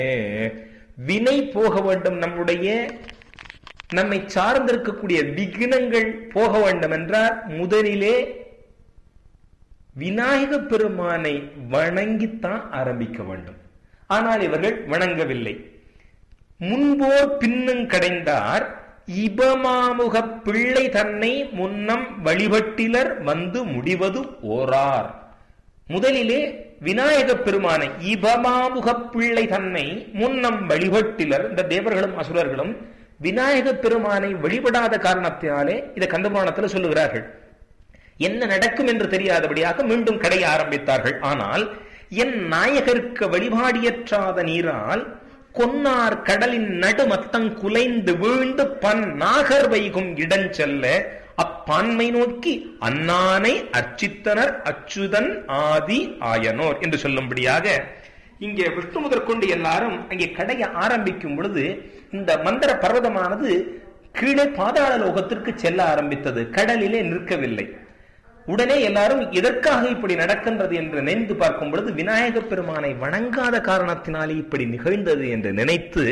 வினை போக வேண்டும், நம்மை சார்ந்திருக்கக்கூடிய விக்னங்கள் போக வேண்டும் என்றால் முதலிலே விநாயக பெருமானை வணங்கித்தான் ஆரம்பிக்க வேண்டும். ஆனால் இவர்கள் வணங்கவில்லை. முன்போர் பின்னும் கடைந்தார் இபமாமுக பிள்ளை தன்னை முன்னம் வழிபட்டிலர் வந்து முடிவது ஓரார். முதலிலே விநாயக பெருமானை இபமாமுக பிள்ளை தன்னை முன்னம் வழிபட்டிலர், இந்த தேவர்களும் அசுரர்களும் விநாயக பெருமானை வழிபடாத காரணத்தினாலே இதை கந்தபுராணத்தில் சொல்லுகிறார்கள். என்ன நடக்கும் என்று தெரியாதபடியாக மீண்டும் கடைய ஆரம்பித்தார்கள். ஆனால் என் நாயகருக்கு வழிபாடியற்றாத நீரால் கொன்னார் கடலின் நடுமத்தங் குலைந்து வீழ்ந்து பன் நாகர் வைகும் இடஞ்செல்ல அப்பான்மை நோக்கி அன்னானை அர்ச்சித்தனர் அச்சுதன் ஆதி ஆயனோர் என்று சொல்லும்படியாக இங்கே விஷ்ணு முதற்கொண்டு எல்லாரும் அங்கே கடைய ஆரம்பிக்கும் பொழுது இந்த மந்திர பர்வதமானது கீழே பாதாள லோகத்திற்கு செல்ல ஆரம்பித்தது, கடலிலே நிற்கவில்லை. உடனே எல்லாரும் எதற்காக இப்படி நடக்கின்றது என்று நினைந்து பார்க்கும் பொழுது விநாயக பெருமானை வணங்காத காரணத்தினாலே இப்படி நிகழ்ந்தது என்று நினைத்து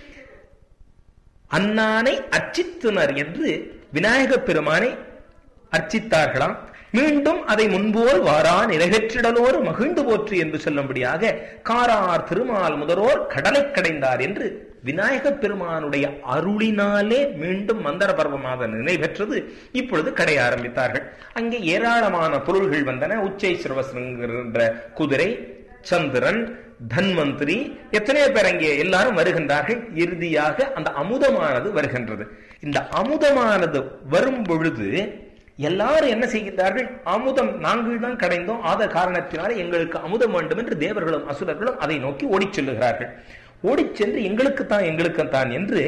அன்னானை அர்ச்சித்தனர் என்று விநாயக பெருமானை அர்ச்சித்தார்களாம். மீண்டும் அதை முன்போல் வாரா நிறைவேற்றிடலோர் மகிழ்ந்து போற்று என்று சொல்லும்படியாக காரார் திருமால் முதலோர் கடலை கடைந்தார் என்று விநாயக பெருமானுடைய அருளினாலே மீண்டும் மந்திர பர்வமாக நினைவெற்றது. இப்பொழுது கடைய ஆரம்பித்தார்கள். அங்கே ஏராளமான பொருள்கள் வந்தன. உச்சை சிரவசங்கிற குதிரை, சந்திரன், தன்வந்திரி, எத்தனையோ பேர் அங்கே எல்லாரும் வருகின்றார்கள். இறுதியாக அந்த அமுதமானது வருகின்றது. இந்த அமுதமானது வரும் பொழுது எல்லாரும் என்ன செய்கின்றார்கள்? அமுதம் நாங்கள் தான் கடைந்தோம், ஆத காரணத்தினாலே எங்களுக்கு அமுதம் வேண்டும் என்று தேவர்களும் அசுரர்களும் அதை நோக்கி ஓடிச் செல்லுகிறார்கள். ஓடிச் சென்று எங்களுக்குத்தான் என்று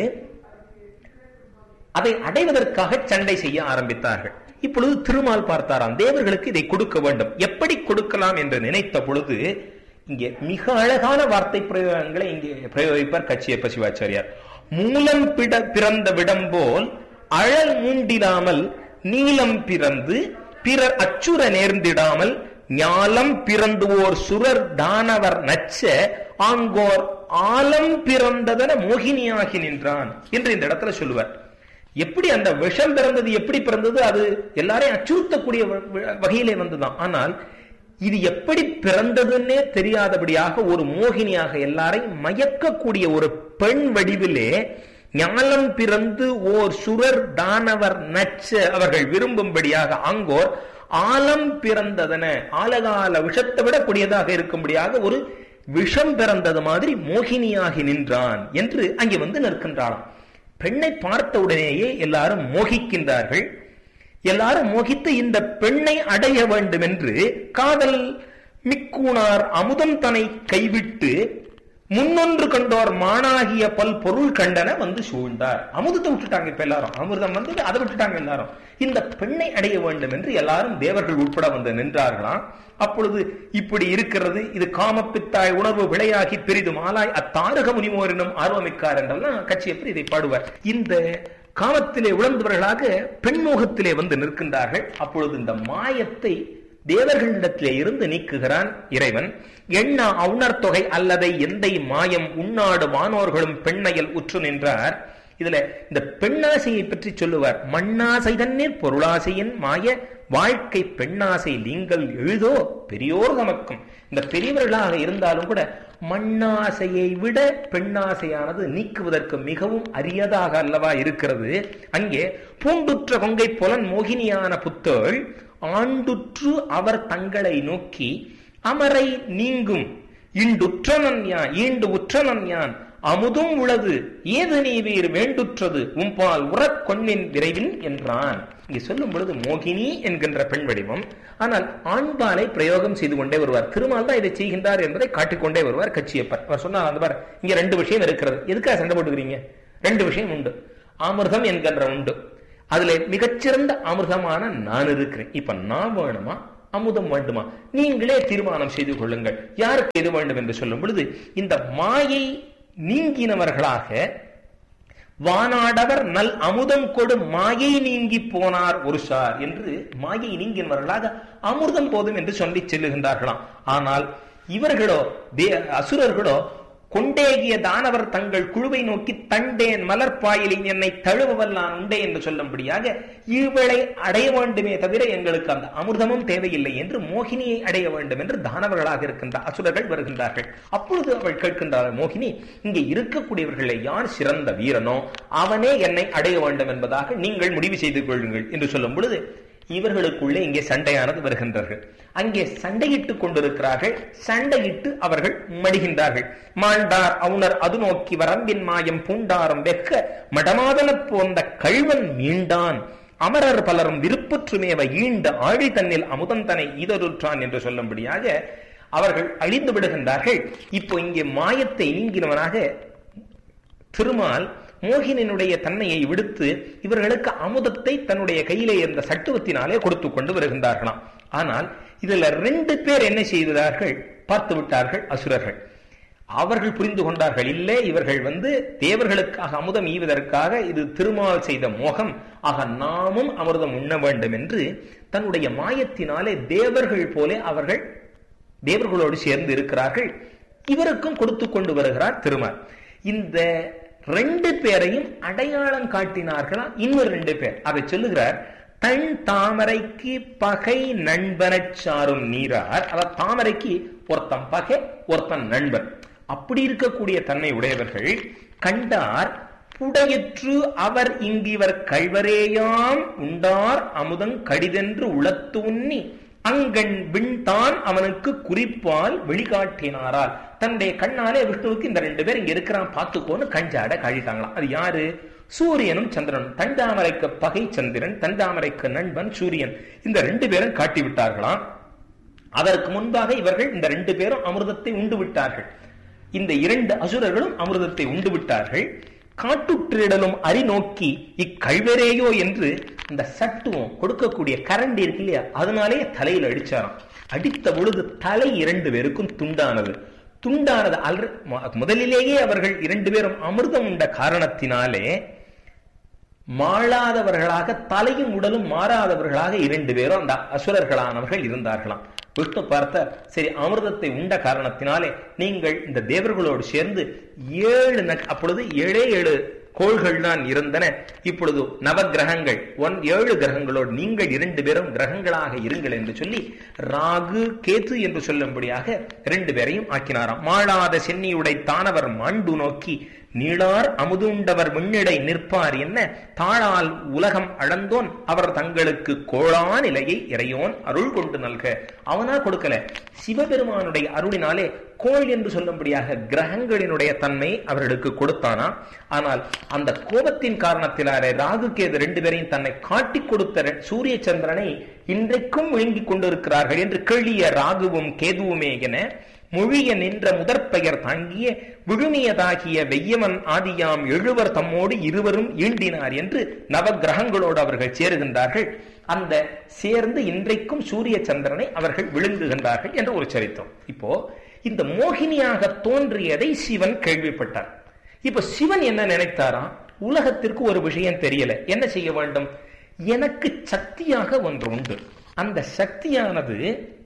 அதை அடைவதற்காக சண்டை செய்ய ஆரம்பித்தார்கள். இப்பொழுது திருமால் பார்த்தாராம், தேவர்களுக்கு இதை கொடுக்க வேண்டும், எப்படி கொடுக்கலாம் என்று நினைத்த பொழுது இங்கே மிக அழகான வார்த்தை பிரயோகங்களை இங்கே பிரயோகிப்பார் கச்சியப்ப சிவாச்சாரியார். மூலம் பிறந்த விடம் போல் அழல் மூண்டிடாமல் நீலம் பிறந்து பிறர் அச்சுர நேர்ந்திடாமல் ஞாலம் பிறந்து ஓர் சுரர் தானவர் நச்ச ஆங்கோர் ஆலம் பிறந்ததன மோகினியாகி நின்றான் என்று இந்த இடத்துல சொல்லுவார். எப்படி அந்த விஷம் பிறந்தது, எப்படி பிறந்தது, அது எல்லாரையும் அச்சுறுத்தக்கூடிய வகையிலே வந்துதான். ஆனால் இது எப்படி பிறந்ததுன்னே தெரியாதபடியாக ஒரு மோகினியாக எல்லாரையும் மயக்கக்கூடிய ஒரு பெண் வடிவிலே ஞானம் பிறந்து ஓர் சுரர் தானவர் நச்ச அவர்கள் விரும்பும்படியாக ஆங்கோர் ஆலம் பிறந்ததன, ஆலகால விஷத்தை விட கூடியதாக இருக்கும்படியாக ஒரு விஷம் பிறந்தது மாதிரி மோகினியாகி நின்றான் என்று அங்கே வந்து நிற்கின்றான். பெண்ணை பார்த்த உடனேயே எல்லாரும் மோகிக்கின்றார்கள். எல்லாரும் மோகித்து இந்த பெண்ணை அடைய வேண்டும் என்று காதல் மிக்கூனார் அமுதம் தன்னை கைவிட்டு முன்னொன்று கண்டோர் மானாகிய பல் பொருள் கண்டன வந்து சூழ்ந்தார். அமுதத்தை விட்டுட்டாங்க. இப்ப எல்லாரும் அமிர்தம் வந்து அதை விட்டுட்டாங்க. எல்லாரும் இந்த பெண்ணை அடைய வேண்டும் என்று எல்லாரும் தேவர்கள் உட்பட வந்து நின்றார்களாம். அப்பொழுது இப்படி இருக்கிறது, இது காமப்பித்தாய் உணர்வு விளையாகி பெரிதும் ஆளாய் அத்தாரக முனிமோரினும் ஆர்வமிக்கார் என்றெல்லாம் கச்சியப்பர் இதை பாடுவார். இந்த காமத்திலே உழந்தவர்களாக பெண்மோகத்திலே வந்து நிற்கின்றார்கள். அப்பொழுது இந்த மாயத்தை தேவர்களிடத்திலே இருந்து நீக்குகிறான் இறைவன். எண்ண அவுணர் தொகை அல்லதை எந்தை மாயம் உண்ணாடு வானோர்களும் பெண்ணையில் உற்று நின்றார். இதுல இந்த பெண்ணாசையை பற்றி சொல்லுவார். மண்ணாசை தண்ணீர் பொருளாசையின் மாய வாழ்க்கை பெண்ணாசை நீங்கள் எழுதோ பெரியோர் நமக்கும். இந்த பெரியவர்களாக இருந்தாலும் கூட மண்ணாசையை விட பெண்ணாசையானது நீக்குவதற்கு மிகவும் அரியதாக அல்லவா இருக்கிறது. அங்கே பூண்டுற்ற கொங்கை புலன் மோகினியான புத்தோள் ஆண்டுற்று அவர் தங்களை நோக்கி அமரை நீங்கும் இண்டுற்றனன் யான் ஈண்டு உற்றனன் யான் அமுதும் உளது ஏது நீ வீர் வேண்டுற்றது உம்பால் உறக் கொன்னின் விரைவில் என்றான். இங்கே சொல்லும் பொழுது மோகினி என்கின்ற பெண் வடிவம், ஆனால் ஆண்பாலை பிரயோகம் செய்து கொண்டே வருவார். திருமால் தான் இதை செய்கின்றார் என்பதை காட்டிக்கொண்டே வருவார் கச்சியப்பர். அவர் சொன்னார், அந்த பார் இங்க ரெண்டு விஷயம் இருக்கிறது, எதுக்காக சண்டை போட்டுக்கிறீங்க? ரெண்டு விஷயம் உண்டு. அமிர்தம் என்கின்ற உண்டு, அதுல மிகச்சிறந்த அமிர்தமான நான் இருக்கிறேன். இப்ப நான் வேணுமா அமுதம் வேண்டுமா? நீங்களே தீர்மானம் செய்து கொள்ளுங்கள், யாருக்கு எது வேண்டும் என்று சொல்லும் பொழுது இந்த மாயை நீங்கினவர்களாக வானாடவர் நல் அமுதம் கொடு மாயை நீங்கி போனார் ஒரு சார் என்று மாயை நீங்கினவர்களாக அமிர்தம் போதும் என்று சொல்லி செல்லுகின்றார்களாம். ஆனால் இவர்களோ அசுரர்களோ கொண்டேகிய தானவர் தங்கள் குழுவை நோக்கி தண்டேன் மலர்பாயிலின் என்னை தழுவவல்லான் உண்டே என்று சொல்லும்படியாக இவளை அடைய வேண்டுமே தவிர எங்களுக்கு அந்த அமிர்தமும் தேவையில்லை என்று மோகினியை அடைய வேண்டும் என்று தானவர்களாக இருக்கின்ற அசுரர்கள் வருகின்றார்கள். அப்பொழுது அவள் கேட்கின்றார், மோகினி, இங்கே இருக்கக்கூடியவர்களை யார் சிறந்த வீரனோ அவனே என்னை அடைய வேண்டும் என்பதாக நீங்கள் முடிவு செய்து கொள்ளுங்கள் என்று சொல்லும் பொழுது இவர்களுக்குள்ளே இங்கே சண்டையானது வருகின்றார்கள். அங்கே சண்டையிட்டுக் கொண்டிருக்கிறார்கள். சண்டையிட்டு அவர்கள் மடிகின்றார்கள். மாண்டார் அவுணர் அது நோக்கி வரம்பின் மாயம் பூண்டாரம் வெக்க மடமாதன போந்த கள்வன் மீண்டான் அமரர் பலரும் விருப்பற்றுமேவ ஈண்ட ஆழி தன்னில் அமுதந்தனை ஈதருற்றான் என்று சொல்லும்படியாக அவர்கள் அழிந்து விடுகின்றார்கள். இப்போ இங்கே மாயத்தை நீங்கினவனாக திருமால் மோகினினுடைய தன்மையை விடுத்து இவர்களுக்கு அமுதத்தை தன்னுடைய கையிலே இருந்த சட்டுவத்தினாலே கொடுத்து கொண்டு வருகின்றார்களாம். ஆனால் இதுல 2 பேர் என்ன செய்தார்கள் பார்த்து விட்டார்கள் அசுரர்கள். அவர்கள் புரிந்து கொண்டார்கள், இல்லை இவர்கள் தேவர்களுக்காக அமுதம் ஈவதற்காக இது திருமால் செய்த மோகம், ஆக நாமும் அமிர்தம் உண்ண வேண்டும் என்று தன்னுடைய மாயத்தினாலே தேவர்கள் போல அவர்கள் தேவர்களோடு சேர்ந்து இருக்கிறார்கள். இவருக்கும் கொடுத்து கொண்டு வருகிறார் திருமால். இந்த 2 பேரையும் அடையாளம் காட்டினார்களா இன்னொரு 2 பேர். அதை சொல்லுகிறார், தன் தாமரைக்கு பகை நண்பனச் சாரும் நீரார். அதாவது தாமரைக்கு ஒருத்தன் பகை ஒருத்தன் நண்பன், அப்படி இருக்கக்கூடிய தன்மை உடையவர்கள் கண்டார் புடையற்று அவர் இங்கிவர் கள்வரேயாம் உண்டார் அமுதங் கடிதென்று உளத்து உண்ணி அங்கண் விண்தான் அவனுக்கு குறிப்பால் வெளிகாட்டினாரால். தன்னுடைய கண்ணாலே விஷ்ணுவுக்கு இந்த 2 பேர் இங்க இருக்கிறான் பார்த்துக்கோன்னு கஞ்சாட காழிட்டாங்களாம். அது யாரு? சூரியனும் சந்திரனும். தண்டாமரைக்கு பகை சந்திரன், தண்டாமரைக்கு நண்பன் சூரியன். இந்த 2 பேரும் காட்டி விட்டார்களாம். அதற்கு முன்பாக இவர்கள் இந்த 2 பேரும் அமிர்தத்தை உண்டு விட்டார்கள். இந்த 2 அசுரர்களும் அமிர்தத்தை உண்டு விட்டார்கள். காட்டுற்றிடலும் அறி நோக்கி இக்கழ்வரேயோ என்று இந்த சட்டுவம் கொடுக்கக்கூடிய கரண்டி இருக்கு இல்லையா, அதனாலே தலையில் அடிச்சாராம். அடித்த பொழுது தலை 2 பேருக்கும் துண்டானது. முதலிலேயே அவர்கள் 2 பேரும் அமிர்தம் உண்ட காரணத்தினாலே மாளாதவர்களாக தலையும் உடலும் மாறாதவர்களாக 2 பேரும் அந்த அசுரர்களானவர்கள் இருந்தார்களாம். விஷ்ணு பார்த்த, சரி அமிர்தத்தை உண்ட காரணத்தினாலே நீங்கள் இந்த தேவர்களோடு சேர்ந்து 7 அப்பொழுது 7 கோள்கள் தான் இருந்தன. இப்பொழுது நவகிரகங்கள் 7 கிரகங்களோடு நீங்கள் 2 பேரும் கிரகங்களாக இருங்கள் என்று சொல்லி ராகு கேது என்று சொல்லும்படியாக 2 பேரையும் ஆக்கினாராம். மாளாத சென்னியுடை தானவர் மாண்டு நோக்கி நீளார் அமுதுண்டவர் விண்ணிடை நிற்பார் என்ன தாழால் உலகம் அளந்தோன் அவர் தங்களுக்கு கோளா நிலையை இறையோன் அருள் கொண்டு நல்க. அவனா கொடுக்கல, சிவபெருமானுடைய அருளினாலே கோள் என்று சொல்லும்படியாக கிரகங்களினுடைய தன்மை அவர்களுக்கு கொடுத்தானா. ஆனால் அந்த கோபத்தின் காரணத்தினாலே ராகு கேது 2 பேரையும் தன்னை காட்டி கொடுத்த சூரிய சந்திரனை இன்றைக்கும் விழுங்கிக் கொண்டிருக்கிறார்கள் என்று கேளிய ராகுவும் கேதுவுமே என மொழிய நின்ற முதற்பெயர் தாங்கிய விழுமியதாகிய வெய்யவன் ஆதியாம் 7வர் தம்மோடு 2வரும் ஈண்டினார் என்று நவகிரகங்களோடு அவர்கள் சேருகின்றார்கள். அந்த சேர்ந்து இன்றைக்கும் சூரிய சந்திரனை அவர்கள் விழுங்குகின்றார்கள் என்ற ஒரு சரித்திரம். இப்போ இந்த மோகினியாக தோன்றியதை சிவன் கேள்விப்பட்டார். இப்ப சிவன் என்ன நினைத்தாராம், உலகத்திற்கு ஒரு விஷயம் தெரியல, என்ன செய்ய வேண்டும், எனக்கு சக்தியாக ஒன்று உண்டு, அந்த சக்தியானது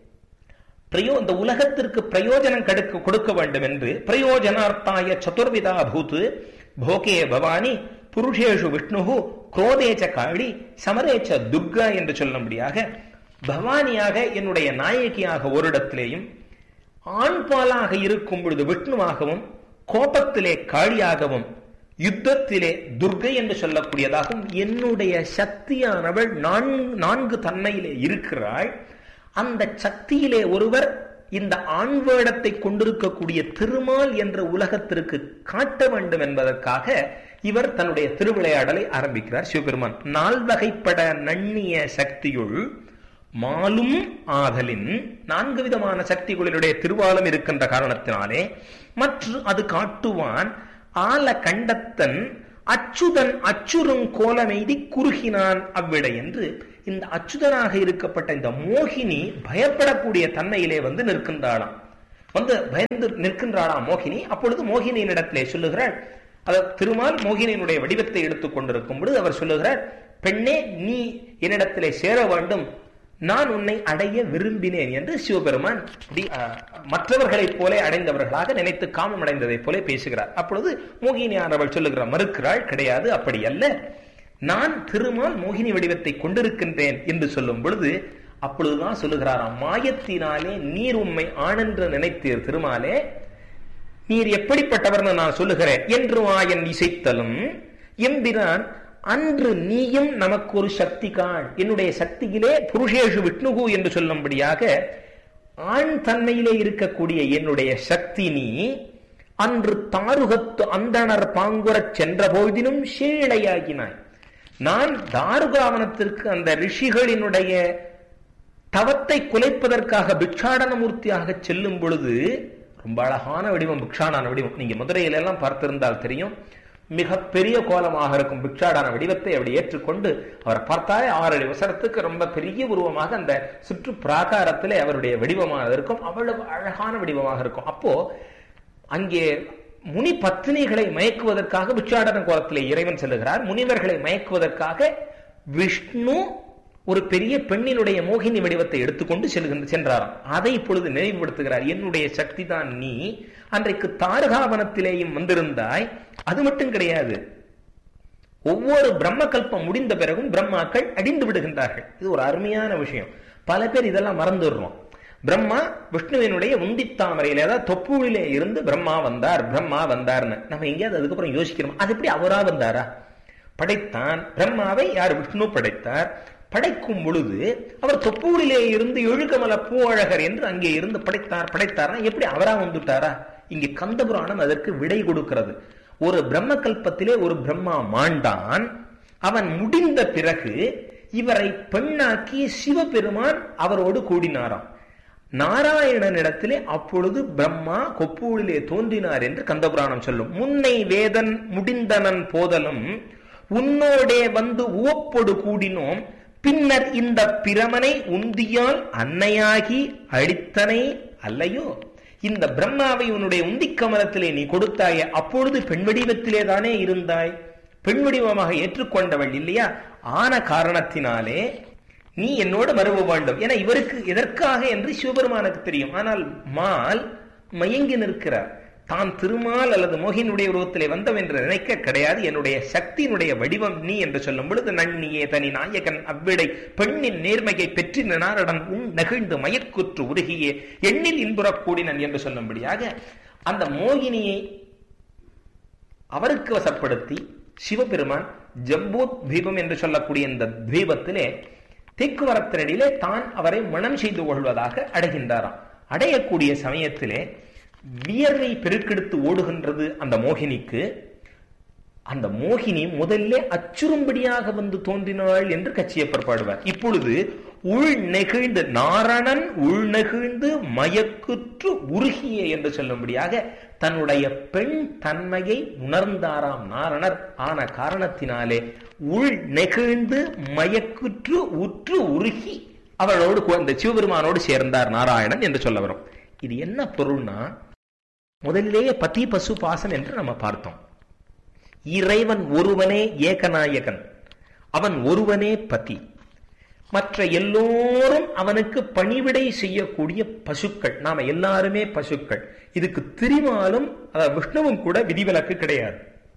இந்த உலகத்திற்கு பிரயோஜனம் கொடுக்க வேண்டும் என்று பிரயோஜனார்த்தாய சதுர்விதா பூத்து போகே பவானி புருஷேஷு விஷ்ணு குரோதேச்ச காளி சமரேச்ச துர்கா என்று சொல்லும்படியாக பவானியாக என்னுடைய நாயகியாக ஒரு இடத்திலேயும், ஆண்பாலாக இருக்கும் பொழுது விஷ்ணுவாகவும், கோபத்திலே காளியாகவும், யுத்தத்திலே துர்கை என்று சொல்லக்கூடியதாகவும் என்னுடைய சக்தியானவள் 4 தன்மையிலே இருக்கிறாள். அந்த சக்தியிலே ஒருவர் இந்த ஆண் வேடத்தை கொண்டிருக்கக்கூடிய திருமால் என்ற உலகத்திற்கு காட்ட வேண்டும் என்பதற்காக இவர் தன்னுடைய திருவிளையாடலை ஆரம்பிக்கிறார். சிவபெருமான் 4 வகைப்பட நன்னிய சக்தியுள் மாலும் ஆதலின் 4 விதமான சக்திகளினுடைய திருவாலம் இருக்கின்ற காரணத்தினாலே மற்றும் அது காட்டுவான் ஆல கண்டத்தன் அச்சுதன் அச்சுறும் கோலமெய்தி குறுகினான் அவ்விடை என்று இந்த அச்சுதனாக இருக்கப்பட்ட இந்த மோகினி பயப்படக்கூடிய தன்மையிலே நிற்கின்றாளாம். பயந்து நிற்கின்றாளாம் மோகினி. அப்பொழுது மோகினியின் இடத்திலே சொல்லுகிறார், திருமால் மோகினியினுடைய வடிவத்தை எடுத்துக் கொண்டிருக்கும் பொழுது அவர் சொல்லுகிறார், பெண்ணே நீ என்னிடத்திலே சேர வேண்டும், நான் உன்னை அடைய விரும்பினேன் என்று சிவபெருமான் மற்றவர்களைப் போல அடைந்தவர்களாக நினைத்து காமம் அடைந்ததைப் போல பேசுகிறார். அப்பொழுது மோகினியானவள் சொல்லுகிறார், மறுக்கிறாள், கிடையாது, அப்படி அல்ல, நான் திருமால் மோகினி வடிவத்தை கொண்டிருக்கின்றேன் என்று சொல்லும் பொழுது அப்பொழுதுதான் சொல்லுகிறாராம், மாயத்தினாலே நீர் உம்மை ஆனென்று நினைத்தீர் திருமாலே, நீர் எப்படிப்பட்டவர்னு நான் சொல்லுகிறேன் என்று வாயன் இசைத்தலும் எம்பிரான் அன்று நீயும் நமக்கு ஒரு சக்தி காண், என்னுடைய சக்தியிலே புருஷேஷு விஷ்ணுகு என்று சொல்லும்படியாக ஆண் தன்மையிலே இருக்கக்கூடிய என்னுடைய சக்தி நீ அன்று தாருகத்து அந்தணர் பாங்குறச் சென்ற போதினும் சீழையாகினாய். நான் தாருகாவனத்திற்கு அந்த ரிஷிகளினுடைய தவத்தை குலைப்பதற்காக பிக்ஷாடனமூர்த்தியாக செல்லும் பொழுது ரொம்ப அழகான வடிவம், பிக்ஷாடான வடிவம். நீங்க மதுரையில எல்லாம் பார்த்திருந்தால் தெரியும், மிக பெரிய கோலமாக இருக்கும் பிக்ஷாடான வடிவத்தை அப்படி ஏற்றுக்கொண்டு அவர் பார்த்தாலே 6 அடி வசரத்துக்கு ரொம்ப பெரிய உருவமாக அந்த சுற்று பிராகாரத்திலே அவருடைய வடிவமாக இருக்கும். அவ்வளவு அழகான வடிவமாக இருக்கும். அப்போ அங்கே முனி பத்னிகளை மயக்குவதற்காக பிக்ஷாடன கோலத்திலே இறைவன் செல்லுகிறார். முனிவர்களை மயக்குவதற்காக விஷ்ணு ஒரு பெரிய பெண்ணினுடைய மோகினி வடிவத்தை எடுத்துக்கொண்டு சென்றாராம். அதை இப்பொழுது நினைவுபடுத்துகிறார், என்னுடைய சக்தி தான் நீ அன்றைக்கு தாரகாவனத்திலேயும் வந்திருந்தாய். அது மட்டும் கிடையாது, ஒவ்வொரு பிரம்ம கல்பம் முடிந்த பிறகும் பிரம்மாக்கள் அடிந்து விடுகின்றார்கள். இது ஒரு அருமையான விஷயம். பல பேர் இதெல்லாம் மறந்துடுறோம். பிரம்மா விஷ்ணுவினுடைய உந்தித்தாமரையில, அதாவது தொப்புளிலே இருந்து பிரம்மா வந்தார்னு நம்ம எங்கேயாவது அதுக்கப்புறம் யோசிக்கிறோம், அது எப்படி அவரா வந்தாரா? படைத்தான் பிரம்மாவை யார்? விஷ்ணு படைத்தார். படைக்கும் பொழுது அவர் தொப்பூரிலே இருந்து எழுகமல பூவழகர் என்று அங்கே இருந்து படைத்தாரா? எப்படி அவரா வந்துட்டாரா? இங்கே கந்தபுராணம் அதற்கு விடை கொடுக்கிறது. ஒரு பிரம்ம கல்பத்திலே ஒரு பிரம்மா மாண்டான். அவன் முடிந்த பிறகு இவரை பெண்ணாக்கி சிவபெருமான் அவரோடு கூடினாராம். நாராயணனிடத்திலே அப்பொழுது பிரம்மா கொப்பூழிலே தோன்றினார் என்று கந்தபுராணம் சொல்லும். முன்னை வேதன் முடிந்தனன் போதலும் உன்னோடே வந்து உவப்பொடு கூடினோம், பின்னர் இந்த பிரமனை உந்தியால் அன்னையாகி அழித்தனை அல்லையோ. இந்த பிரம்மாவை உன்னுடைய உந்திக் கமலத்திலே நீ கொடுத்தாயே, அப்பொழுது பெண் வடிவத்திலே தானே இருந்தாய், பெண் வடிவமாக ஏற்றுக்கொண்டவள் இல்லையா? ஆன காரணத்தினாலே நீ என்னோடு மறுவ வேண்டும் என இவருக்கு எதற்காக என்று சிவபெருமானுக்கு தெரியும். ஆனால் மால் மயங்கி நிற்கிறார். தான் திருமால் அல்லது மோகினுடைய உருவத்திலே வந்தவன் என்று நினைக்க கிடையாது. என்னுடைய சக்தியினுடைய வடிவம் நீ என்று சொல்லும் பொழுது நன்னியே தனி நாயகன் அவ்விடை பெண்ணின் நேர்மையை பெற்றின நாரடன் உன் நெகிழ்ந்து மயக்குற்று உருகியே எண்ணில் இன்புறக் கூடினன் என்று சொல்லும்படியாக அந்த மோகினியை அவருக்கு வசப்படுத்தி சிவபெருமான் ஜம்பூத் தீபம் என்று சொல்லக்கூடிய இந்த தீபத்திலே தெக்குவரத்தினடியிலே தான் அவரை மனம் செய்து கொள்வதாக அடைகின்றாராம். அடையக்கூடிய சமயத்திலே வியர்வை பெருக்கெடுத்து ஓடுகின்றது அந்த மோகினிக்கு. அந்த மோகினி முதல்ல அச்சுறும்படியாக வந்து தோன்றினாள் என்று கச்சியப்பர் பாடுவார். இப்பொழுது உள் நெகிழ்ந்து நாரணன் உள் நெகிழ்ந்து மயக்குற்று உருகிய என்று சொல்லும்படியாக தன்னுடைய பெண் தன்மையை உணர்ந்தாராம் நாரணர். ஆன காரணத்தினாலே உள் நெகிழ்ந்து மயக்குற்று உற்று உருகி அவளோடு அந்த சிவபெருமானோடு சேர்ந்தார் நாராயணன் என்று சொல்ல வரும். இது என்ன பொருள்னா, முதலிலேயே பதி பசு பாசம் என்று நம்ம பார்த்தோம். இறைவன் ஒருவனே ஏகநாயகன், அவன் ஒருவனே பதி, மற்ற எல்லோரும் அவனுக்கு பணிவிடை செய்யக்கூடிய பசுக்கள். நாம எல்லாருமே பசுக்கள். இதுக்கு திருமாலும் விஷ்ணுவும் கூட விதிவிலக்கு கிடையாது.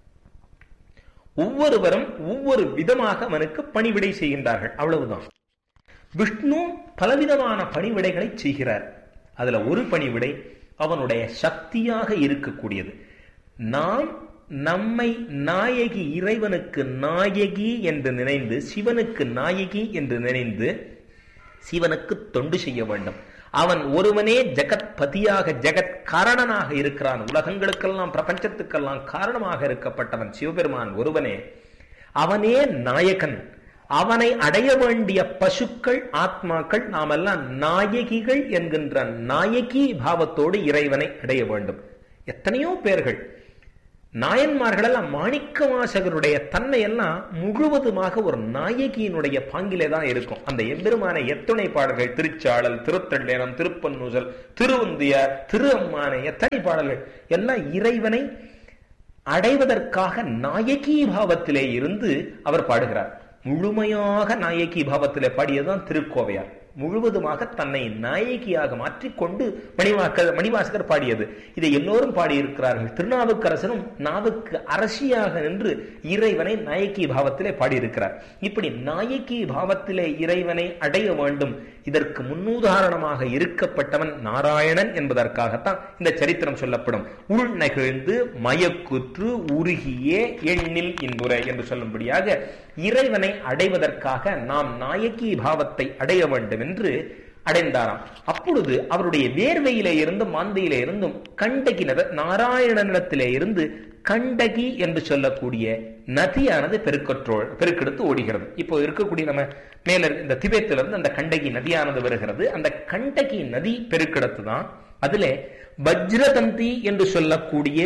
ஒவ்வொருவரும் ஒவ்வொரு விதமாக அவனுக்கு பணிவிடை செய்கின்றார்கள், அவ்வளவுதான். விஷ்ணு பலவிதமான பணிவிடைகளை செய்கிறார். அதுல ஒரு பணிவிடை அவனுடைய சக்தியாக இருக்கக்கூடியது. நாம் நம்மை நாயகி, இறைவனுக்கு நாயகி என்று நினைந்து, சிவனுக்கு நாயகி என்று நினைந்து சிவனுக்கு தொண்டு செய்ய வேண்டும். அவன் ஒருவனே ஜெகத் பதியாக ஜெகத் காரணனாக இருக்கிறான். உலகங்களுக்கெல்லாம் பிரபஞ்சத்துக்கெல்லாம் காரணமாக இருக்கப்பட்டவன் சிவபெருமான் ஒருவனே. அவனே நாயகன். அவனை அடைய வேண்டிய பசுக்கள் ஆத்மாக்கள் நாமெல்லாம் நாயகிகள் என்கின்ற நாயகி பாவத்தோடு இறைவனை அடைய வேண்டும். எத்தனையோ பேர்கள் நாயன்மார்கள் எல்லாம் மாணிக்க வாசகருடைய தன்மை எல்லாம் முழுவதுமாக ஒரு நாயகியினுடைய பாங்கிலே தான் இருக்கும். அந்த எம்பெருமான எத்தனை பாடல்கள், திருச்சாளல், திருத்தள்ளேனம், திருப்பன்னூசல், திருவந்தியார், திரு அம்மானை, எத்தனை பாடல்கள் எல்லாம் இறைவனை அடைவதற்காக நாயகி பாவத்திலே இருந்து அவர் பாடுகிறார். முழுமையாக நாயகி பாவத்திலே பாடியதுதான் திருக்கோவையார். முழுவதுமாக தன்னை நாயகியாக மாற்றிக்கொண்டு மணிவாசகர் பாடியது. இதை எல்லோரும் பாடியிருக்கிறார்கள். திருநாவுக்கரசனும் நாவுக்கு அரசியாக நின்று இறைவனை நாயகி பாவத்திலே பாடியிருக்கிறார். இப்படி நாயகி பாவத்திலே இறைவனை அடைய வேண்டும். இதற்கு முன்னுதாரணமாக இருக்கப்பட்டவன் நாராயணன் என்பதற்காகத்தான் இந்த சரித்திரம் சொல்லப்படும். உள் நெகிழ்ந்து மயக்குற்று உருகியே எண்ணில் இன்புரை என்று சொல்லும்படியாக இறைவனை அடைவதற்காக நாம் நாயகி பாவத்தை அடைய வேண்டும் என்று அடைந்தாராம். அப்பொழுது அவருடைய வேர்வையிலே இருந்தும் மாந்தையிலே இருந்தும் கண்டகி நாராயணனிடத்திலே இருந்து கண்டகி என்று சொல்லக்கூடிய நதியானது பெருக்கெடுத்து ஓடுகிறது. இப்போ இருக்கக்கூடிய நம்ம மேல இந்த திபெத்திலிருந்து அந்த கண்டகி நதியானது வருகிறது. அந்த கண்டகி நதி பெருக்கெடுத்து தான் அதிலே வஜ்ரதந்தி என்று சொல்லக்கூடிய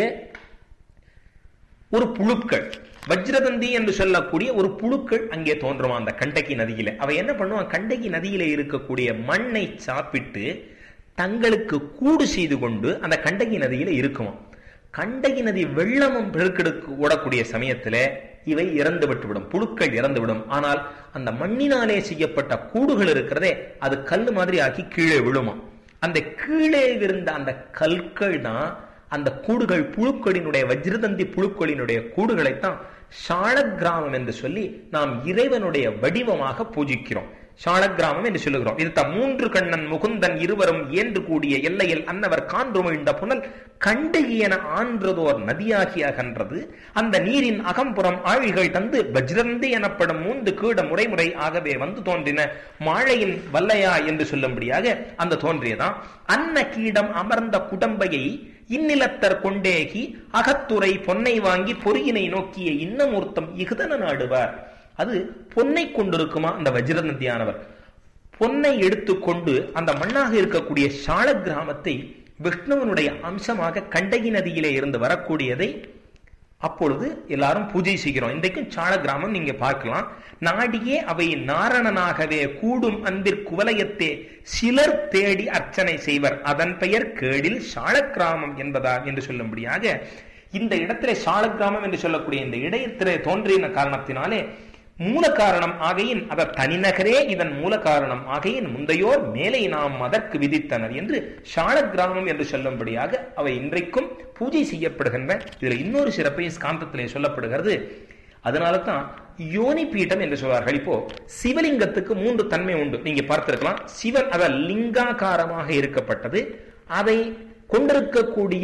ஒரு புழுக்கள், வஜ்ரதந்தி என்று சொல்லக்கூடிய ஒரு புழுக்கள் அங்கே தோன்றுமா அந்த கண்டகி நதியில. அவை என்ன பண்ணுவான், கண்டகி நதியில இருக்கக்கூடிய மண்ணை சாப்பிட்டு தங்களுக்கு கூடு செய்து கொண்டு அந்த கண்டகி நதியில இருக்குமா. கண்டகி நதி வெள்ளமும் பெருக்கெடுக்கு ஓடக்கூடிய சமயத்துல இவை இறந்து விட்டுவிடும், புழுக்கள் இறந்துவிடும். ஆனால் அந்த மண்ணினாலே செய்யப்பட்ட கூடுகள் இருக்கிறதே, அது கல் மாதிரி ஆக்கி கீழே விழுமா. அந்த கீழே இருந்த அந்த கற்கள் தான் அந்த கூடுகள், புழுக்களினுடைய வஜ்ரதந்தி புழுக்களினுடைய கூடுகளைத்தான் சாலக்கிராமம் என்று சொல்லி நாம் இறைவனுடைய வடிவமாக பூஜிக்கிறோம். சாலக்கிராமம் என்று சொல்லுகிறோம். இது மூன்று கண்ணன் முகுந்தன் இருவரும் ஏன்று கூடிய எல்லையில் அன்னவர் கான்றுமிழ்ந்த புனல் கண்டகியன ஆன்றதோர் நதியாகி அகன்றது. அந்த நீரின் அகம்புறம் ஆழிகள் தந்து வஜ்ரந்தி எனப்படும் மூன்று கீட முறைமுறை ஆகவே வந்து தோன்றின மாழையின் வல்லையா என்று சொல்லும்படியாக அந்த தோன்றியதான். அன்ன கீடம் அமர்ந்த குடம்பையை இந்நிலத்தர் கொண்டேகி அகத்துறை பொன்னை வாங்கி பொறியினை நோக்கிய இன்னமூர்த்தம் இகுதன நாடுவார். அது பொன்னை கொண்டிருக்குமா அந்த வஜ்ரநந்தியானவர். பொன்னை எடுத்துக்கொண்டு அந்த மண்ணாக இருக்கக்கூடிய சால கிராமத்தை விஷ்ணுவனுடைய அம்சமாக கண்டகி நதியிலே இருந்து வரக்கூடியதை அப்பொழுது எல்லாரும் பூஜை செய்கிறோம். இன்றைக்கும் சால கிராமம் நீங்க பார்க்கலாம். நாடியே அவை நாரணனாகவே கூடும் அன்பிற்குவலயத்தே சிலர் தேடி அர்ச்சனை செய்வர், அதன் பெயர் கேடில் சாலக்கிராமம் என்பதா என்று சொல்லும்படியாக இந்த இடத்திலே சாலக்கிராமம் என்று சொல்லக்கூடிய இந்த இடத்திலே தோன்றின காரணத்தினாலே மூல காரணம் ஆகையின் அத தனிநகரே இதன் மூல காரணம் ஆகையின் முந்தையோர் மேலே நாம் அதற்கு விதித்தனர் என்று சாலக்கிராமம் என்று சொல்லும்படியாக அவை இன்றைக்கும் பூஜை செய்யப்படுகின்ற. இதுல இன்னொரு சிறப்பை ஸ்காந்தத்திலே சொல்லப்படுகிறது. அதனால தான் யோனி பீடம் என்று சொல்வார்கள். இப்போ சிவலிங்கத்துக்கு மூன்று தன்மை உண்டு, நீங்க பார்த்திருக்கலாம். சிவன் அத லிங்காகாரமாக இருக்கப்பட்டது, அதை கொண்டிருக்கக்கூடிய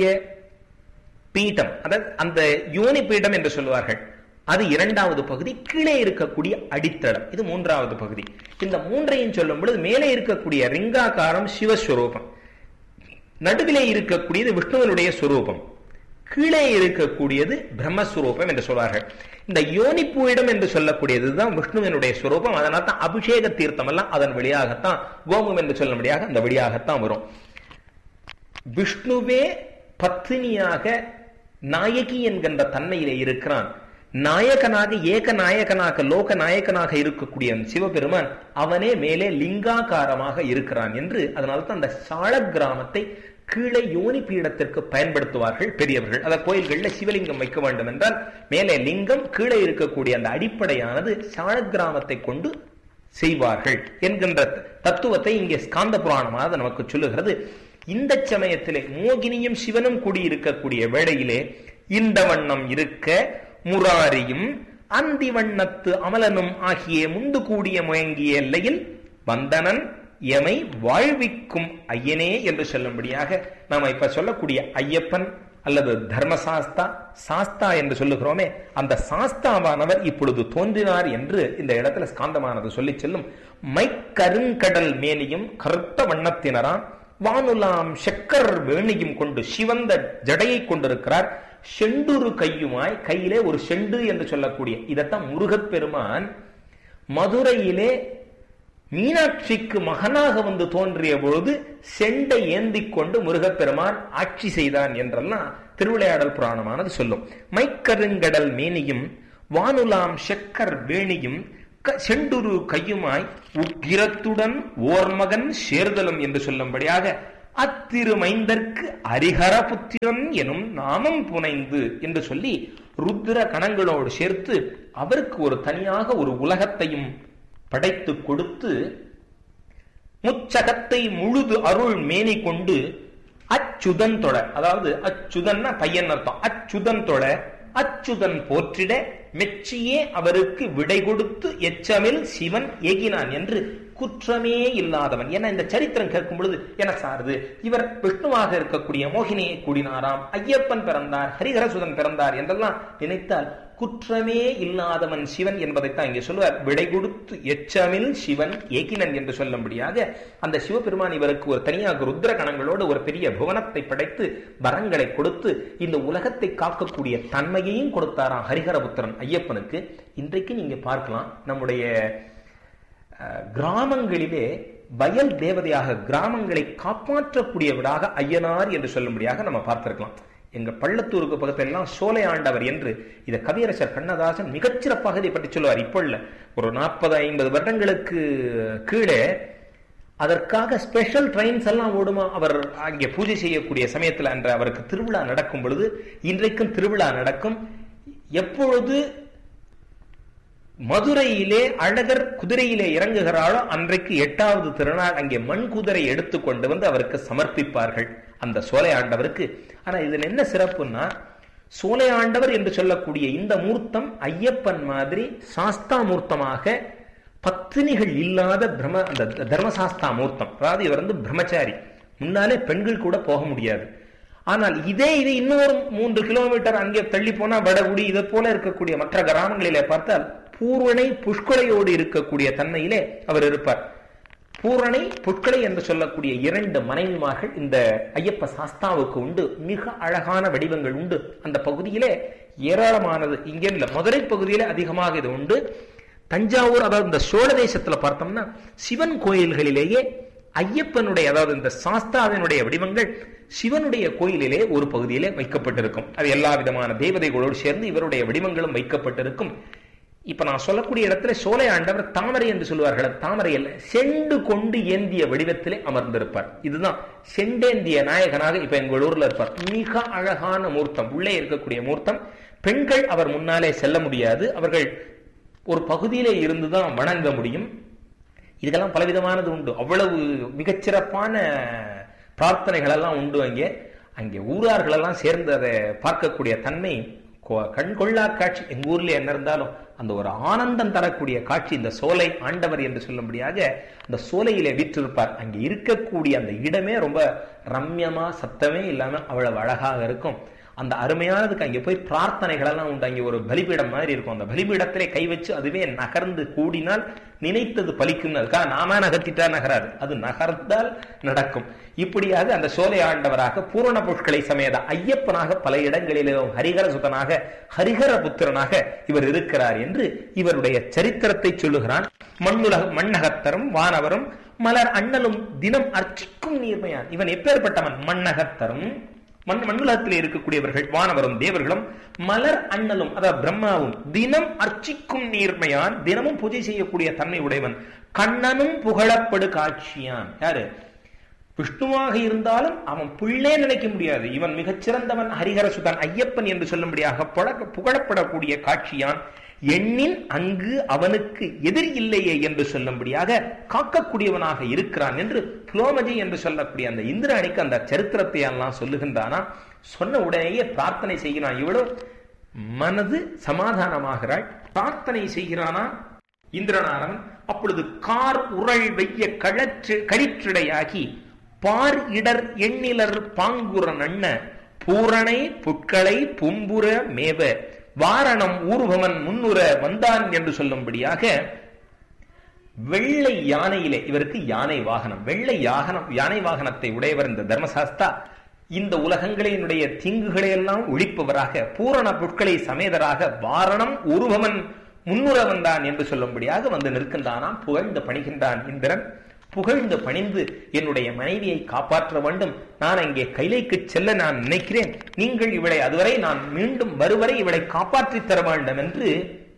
பீடம் அதாவது அந்த யோனி பீடம் என்று சொல்வார்கள். அது இரண்டாவது பகுதி. கீழே இருக்கக்கூடிய அடித்தளம் இது மூன்றாவது பகுதி. இந்த மூன்றையும் சொல்லும் பொழுது மேலே இருக்கக்கூடிய ரிங்காகாரம் சிவஸ்வரூபம், நடுவிலே இருக்கக்கூடியது விஷ்ணுவனுடைய சுரூபம், கீழே இருக்கக்கூடியது பிரம்மஸ்வரூபம் என்று சொல்வார்கள். இந்த யோனிப்பூயிடம் என்று சொல்லக்கூடியதுதான் விஷ்ணுவனுடைய சுரூபம். அதனால தான் அபிஷேக தீர்த்தம் எல்லாம் அதன் வழியாகத்தான், கோமம் என்று சொல்லும்படியாக அந்த வழியாகத்தான் வரும். விஷ்ணுவே பத்தினியாக நாயகி என்கின்ற தன்மையிலே இருக்கிறான். நாயகனாக ஏக நாயகனாக லோக நாயகனாக இருக்கக்கூடிய சிவபெருமான் அவனே மேலே லிங்காகாரமாக இருக்கிறான் என்று. அதனால்தான் அந்த சால கிராமத்தை கீழே யோனி பீடத்திற்கு பயன்படுத்துவார்கள் பெரியவர்கள். அத கோயில்கள்ல சிவலிங்கம் வைக்க வேண்டும் என்றால் மேலே லிங்கம், கீழே இருக்கக்கூடிய அந்த அடிப்படையானது சால கிராமத்தை கொண்டு செய்வார்கள் என்கின்ற தத்துவத்தை இங்கே ஸ்காந்த புராணமாக நமக்கு சொல்லுகிறது. இந்த சமயத்திலே மோகினியும் சிவனும் கூடியிருக்கக்கூடிய வேளையிலே இந்த வண்ணம் இருக்க முராரியும் அந்தி வண்ணத்து அமலனும் ஆகிய முந்து கூடிய முயங்கிய எல்லையில் வந்தனன் எமை வாழ்விக்கும் ஐயனே என்று சொல்லும்படியாக நாம இப்ப சொல்லக்கூடிய ஐயப்பன் அல்லது தர்மசாஸ்தா சாஸ்தா என்று சொல்லுகிறோமே, அந்த சாஸ்தாவானவர் இப்பொழுது தோன்றினார் என்று இந்த இடத்துல ஸ்காந்தமானது சொல்லி செல்லும். மைக்கருங்கடல் மேனியும் கருத்த வண்ணத்தினராம் வானுலாம் செக்கர் வேணியும் கொண்டு சிவந்த ஜடையை கொண்டிருக்கிறார். செண்டுரு கையுமாய், கையிலே ஒரு செண்டு என்று சொல்லக்கூடிய இதைத்தான் முருகப்பெருமான் மதுரையிலே மீனாட்சிக்கு மகனாக வந்து தோன்றிய பொழுது செண்டை ஏந்தி கொண்டு முருகப்பெருமான் ஆட்சி செய்தான் என்றெல்லாம் திருவிளையாடல் புராணமானது சொல்லும். மைக்கருங்கடல் மேனியும் வானுலாம் செக்கர் வேணியும் செண்டுரு கையுமாய் உக்கிரத்துடன் ஓர்மகன் சேர்தலும் என்று சொல்லும்படியாக அத்திருமைந்தற்கு அரிஹர புத்திரன் எனும் நாமம் புனைந்து என்று சொல்லி ருத்ர கணங்களோடு சேர்த்து அவருக்கு ஒரு தனியாக ஒரு உலகத்தையும் படைத்து கொடுத்து முச்சகத்தை முழுது அருள் மேனி கொண்டு அச்சுதன் தொழ, அதாவது அச்சுதன்னா பையன் அர்த்தம், அச்சுதன் தொழ அச்சுதன் போற்றிட மெச்சியே அவருக்கு விடை கொடுத்து எச்சமில் சிவன் ஏகினான் என்று குற்றமே இல்லாதவன். ஏன்னா இந்த சரித்திரம் கேட்கும் பொழுது என்ன சாருது, இவர் விஷ்ணுவாக இருக்கக்கூடிய மோகினியை கூடினாராம், ஐயப்பன் பிறந்தார், ஹரிஹரசுதன் பிறந்தார் என்றெல்லாம் நினைத்தால் குற்றமே இல்லாதவன் சிவன் என்பதைத்தான் இங்கே சொல்லுவார். விடை கொடுத்து எச்சமில் சிவன் ஏகினன் என்று சொல்லும்படியாக அந்த சிவபெருமான் இவருக்கு ஒரு தனியாக ருத்ர கணங்களோடு ஒரு பெரிய புவனத்தை படைத்து வரங்களை கொடுத்து இந்த உலகத்தை காக்கக்கூடிய தன்மையையும் கொடுத்தாராம் ஹரிஹரபுத்திரன் ஐயப்பனுக்கு. இன்றைக்கு நீங்க பார்க்கலாம், நம்முடைய கிராமங்களிலே வயல் தேவதையாக கிராமங்களை காப்பாற்றக்கூடியவராக ஐயனார் என்று சொல்லும்படியாக நம்ம பார்த்திருக்கலாம். எங்க பள்ளத்தூருக்கு பக்கத்துல எல்லாம் சோலை ஆண்டவர் என்று இதை கவியரசர் கண்ணதாசன் மிகச்சிறப்பாக இதை பற்றி சொல்லுவார். இப்போ இல்ல, ஒரு 40-50 வருடங்களுக்கு கீழே அதற்காக ஸ்பெஷல் ட்ரெயின்ஸ் எல்லாம் ஓடுமா அவர் அங்கே பூஜை செய்யக்கூடிய சமயத்தில் அன்று அவருக்கு திருவிழா நடக்கும் பொழுது. இன்றைக்கும் திருவிழா நடக்கும். எப்பொழுது மதுரையிலே அழகர் குதிரையிலே இறங்குகிறாளோ அன்றைக்கு 8வது திருநாள் அங்கே மண் குதிரை எடுத்து கொண்டு வந்து அவருக்கு சமர்ப்பிப்பார்கள் அந்த சோலை ஆண்டவருக்கு. ஆனா இதுல என்ன சிறப்புன்னா, சோலை ஆண்டவர் என்று சொல்லக்கூடிய இந்த மூர்த்தம் ஐயப்பன் மாதிரி சாஸ்தா மூர்த்தமாக பத்தினிகள் இல்லாத அந்த தர்மசாஸ்தா மூர்த்தம். அதாவது இவர் பிரம்மச்சாரி, முன்னாலே பெண்கள் கூட போக முடியாது. ஆனால் இது இன்னொரு 3 கிலோமீட்டர் அங்கே தள்ளி போனா வடகுடி இதை போல இருக்கக்கூடிய மற்ற கிராமங்களிலே பார்த்தால் பூரணை புஷ்களையோடு இருக்கக்கூடிய தன்மையிலே அவர் இருப்பார். பூரணை புஷ்கலை என்று சொல்லக்கூடிய 2 மனைவிமார்கள் இந்த ஐயப்ப சாஸ்தாவுக்கு உண்டு. மிக அழகான வடிவங்கள் உண்டு. அந்த பகுதியிலே ஏராளமானது, இங்கே இல்ல மதுரை பகுதியிலே அதிகமாக இது உண்டு. தஞ்சாவூர், அதாவது இந்த சோழ தேசத்துல பார்த்தோம்னா சிவன் கோயில்களிலேயே ஐயப்பனுடைய, அதாவது இந்த சாஸ்தாவினுடைய வடிவங்கள் சிவனுடைய கோயிலிலே ஒரு பகுதியிலே வைக்கப்பட்டிருக்கும். அது எல்லா விதமான தேவதைகளோடு சேர்ந்து இவருடைய வடிவங்களும் வைக்கப்பட்டிருக்கும். இப்ப நான் சொல்லக்கூடிய இடத்துல சோலை ஆண்டவர் தாமரை என்று சொல்லுவார்கள். தாமரை அல்ல, செண்டு கொண்டு ஏந்திய வடிவத்திலே அமர்ந்திருப்பார். இதுதான் செண்டேந்திய நாயகனாக இப்ப எங்கள் ஊர்ல இருப்பார். மிக அழகான மூர்த்தம், உள்ளே இருக்கக்கூடிய மூர்த்தம். பெண்கள் அவர் முன்னாலே செல்ல முடியாது, அவர்கள் ஒரு பகுதியிலே இருந்துதான் வணங்க முடியும். இதுக்கெல்லாம் பலவிதமானது உண்டு. அவ்வளவு மிகச்சிறப்பான பிரார்த்தனைகள் எல்லாம் உண்டு. அங்கே ஊரார்கள் எல்லாம் சேர்ந்து அதை பார்க்கக்கூடிய தன்மை கண்கொள்ளா காட்சி. எங்க ஊர்ல என்ன இருந்தாலும் அந்த ஒரு ஆனந்தம் தரக்கூடிய காட்சி இந்த சோலை ஆண்டவர் என்று சொல்லும்படியாக அந்த சோலையிலே வீற்றிருப்பார். அங்கே இருக்கக்கூடிய அந்த இடமே ரொம்ப ரம்யமா, சத்தமே இல்லாம அவ்வளவு அழகாக இருக்கும். அந்த அருமையானதுக்கு அங்கே போய் பிரார்த்தனைகள் எல்லாம் உண்டு. அங்கே ஒரு பலிபீடம் மாதிரி இருக்கும். அந்த பலிபீடத்திலே கை வச்சு அதுவே நகர்ந்து கூடினால் நினைத்தது பலிக்கும். அதுக்காக நாம நகர்த்திட்டா நகராது, அது நகர்ந்தால் நடக்கும். இப்படியாக அந்த சோலை ஆண்டவராக பூரண புஷ்களை சமேத ஐயப்பனாக பல இடங்களிலும் ஹரிஹர சுதனாக ஹரிஹர புத்திரனாக இவர் இருக்கிறார் என்று இவருடைய சரித்திரத்தை சொல்லுகிறான். மண்ணகத்தரும் வானவரும் மலர் அண்ணலும் தினம் அர்ச்சிக்கும் நீர்மையான். இவன் எப்பேற்பட்டவன்? மண்ணகத்தரும், மண்ணுலகத்தில் இருக்கக்கூடியவர்கள் வானவரும் தேவர்களும் மலர் அண்ணலும், அதாவது பிரம்மாவும் தினம் அர்ச்சிக்கும் நீர்மையான், தினமும் பூஜை செய்யக்கூடிய தன்மை உடையவன். கண்ணனும் புகழப்படு காட்சியான். யாரு? விஷ்ணுவாக இருந்தாலும் அவன் புள்ளே நினைக்க முடியாது. இவன் மிகச்சிறந்தவன், ஹரிஹரசுதன் ஐயப்பன் என்று சொல்லும்படியாக புகழப்படக்கூடிய காட்சியான். எண்ணின் அங்கு அவனுக்கு எதிர் இல்லையே என்று சொல்லும்படியாக காக்கக்கூடியவனாக இருக்கிறான் என்று புலோமஜி என்று சொல்லக்கூடிய அந்த இந்திராணிக்கு அந்த சரித்திரத்தை எல்லாம் சொல்லுகின்றானா. சொன்ன உடனேயே பிரார்த்தனை செய்கிறான். இவளும் மனது சமாதானமாகிறாள். பிரார்த்தனை செய்கிறானா இந்திரனானவன். அப்பொழுது கார் உரள் வெய்ய கழிற்றிடையாகி பார் இடர் எண்ணிலர் பாங்குற நண்ண பூரணை புட்களை பும்புற மேவ வாரணம் ஊர்வமன் முன்னுற வந்தான் என்று சொல்லும்படியாக வெள்ளை யானையிலே, இவருக்கு யானை வாகனம், வெள்ளை யானை வாகனத்தை உடையவர் இந்த தர்மசாஸ்தா. இந்த உலகங்களினுடைய தீங்குகளை எல்லாம் ஒழிப்பவராக பூரண புட்களை சமேதராக வாரணம் ஊர்வமன் முன்னுற வந்தான் என்று சொல்லும்படியாக வந்து நிற்கின்றானாம். புகழ்ந்து பணிகின்றான் இந்திரன். புகழ்ந்து பணிந்து என்னுடைய மனைவியை காப்பாற்ற வேண்டும், நான் அங்கே கைலைக்கு செல்ல நான் நினைக்கிறேன், நீங்கள் இவளை அதுவரை நான் மீண்டும் வருவரை இவளை காப்பாற்றி தர வேண்டும் என்று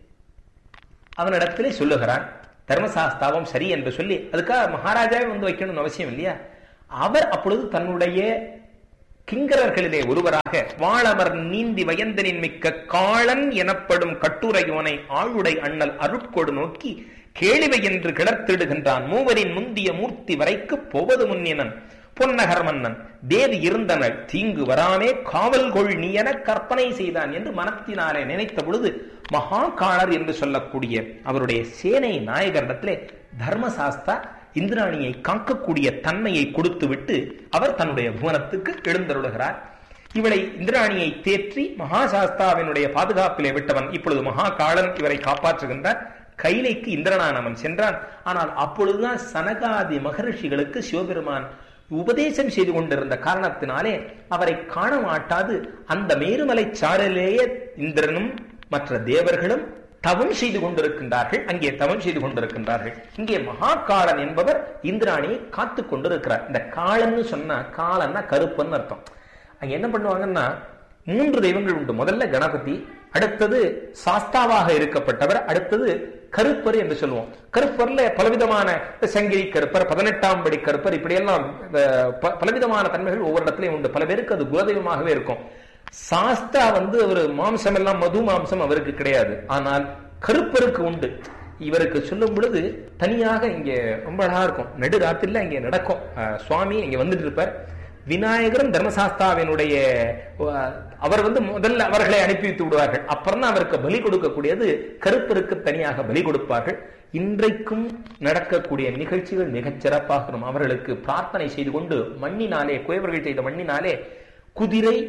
அவனிடத்திலே சொல்லுகிறான். தர்மசாஸ்தாவும் சரி என்று சொல்லி, அதுக்காக மகாராஜாவே வந்து வைக்கணும்னு அவசியம் இல்லையா. அவர் அப்பொழுது தன்னுடைய கிங்கரர்களிலே ஒருவராக வாழமர் நீந்தி வயந்தனின் மிக்க காளன் எனப்படும் கட்டுரையோனை ஆளுடை அண்ணல் அருட்கொடு நோக்கி கேளிவை என்று கிளர்த்திடுகின்றான். மூவரின் முந்திய மூர்த்தி வரைக்கு போவது முன்னினன் பொன்னகர் மன்னன் தேவி இருந்தனள் தீங்கு வராமே காவல் கொள் நீ என கற்பனை செய்தான் என்று மனத்தினாலே நினைத்த பொழுது மகாகாளர் என்று சொல்லக்கூடிய அவருடைய சேனை நாயகரிடத்திலே தர்மசாஸ்தா இந்திராணியை காக்கக்கூடிய தன்மையை கொடுத்து விட்டு அவர் தன்னுடைய புவனத்துக்கு எழுந்தருளுகிறார். இவளை இந்திராணியை தேற்றி மகாசாஸ்தாவினுடைய பாதுகாப்பிலே விட்டவன் இப்பொழுது மகாகாளன் இவரை காப்பாற்றுகின்றார். கைலைக்கு இந்திரனானவன் சென்றான். ஆனால் அப்பொழுதுதான் சனகாதி மகரிஷிகளுக்கு சிவபெருமான் உபதேசம் செய்து கொண்டிருந்த காரணத்தினாலே அவரை காண மாட்டாது அந்த மேருமலை சாரலேயே இந்திரனும் மற்ற தேவர்களும் தவம் செய்து கொண்டிருக்கின்றார்கள். அங்கே தவம் செய்து கொண்டிருக்கின்றார்கள். இங்கே மகாகாளன் என்பவர் இந்திராணியை காத்து கொண்டிருக்கிறார். இந்த காலன்னு சொன்னா காலன்னா கருப்பன்னு அர்த்தம். அங்க என்ன பண்ணுவாங்கன்னா 3 தெய்வங்கள் உண்டு. முதல்ல கணபதி, அடுத்தது சாஸ்தாவாக இருக்கப்பட்டவர், அடுத்தது கருப்பர் என்று சொல்லுவோம். கருப்பர்ல பலவிதமான சங்கிலி கருப்பர், 18ஆம் படி கருப்பர், இப்படியெல்லாம் பலவிதமான தன்மைகள் ஒவ்வொரு இடத்துலயும் உண்டு. பல பேருக்கு அது குலதெய்வமாகவே இருக்கும். சாஸ்தா ஒரு மாம்சம் எல்லாம் மது மாம்சம் அவருக்கு கிடையாது. ஆனால் கருப்பருக்கு உண்டு. இவருக்கு சொல்லும் பொழுது தனியாக இங்க ரொம்ப அழகா இருக்கும். நடுராத்திரில இங்க நடக்கும். சுவாமி இங்க வந்துட்டு இருப்பார். விநாயகரும் தர்மசாஸ்தாவினுடைய அவர் முதல்ல அவர்களை அனுப்பி வைத்து விடுவார்கள். அப்புறம் தான் அவருக்கு பலி கொடுக்கக்கூடியது கருப்பருக்கு தனியாக பலி கொடுப்பார்கள். இன்றைக்கும் நடக்கக்கூடிய நிகழ்ச்சிகள் மிகச் சிறப்பாக இருக்கும். அவர்களுக்கு பிரார்த்தனை செய்து கொண்டு மண்ணினாலே குயவர்கள் செய்த மண்ணினாலே குதிரை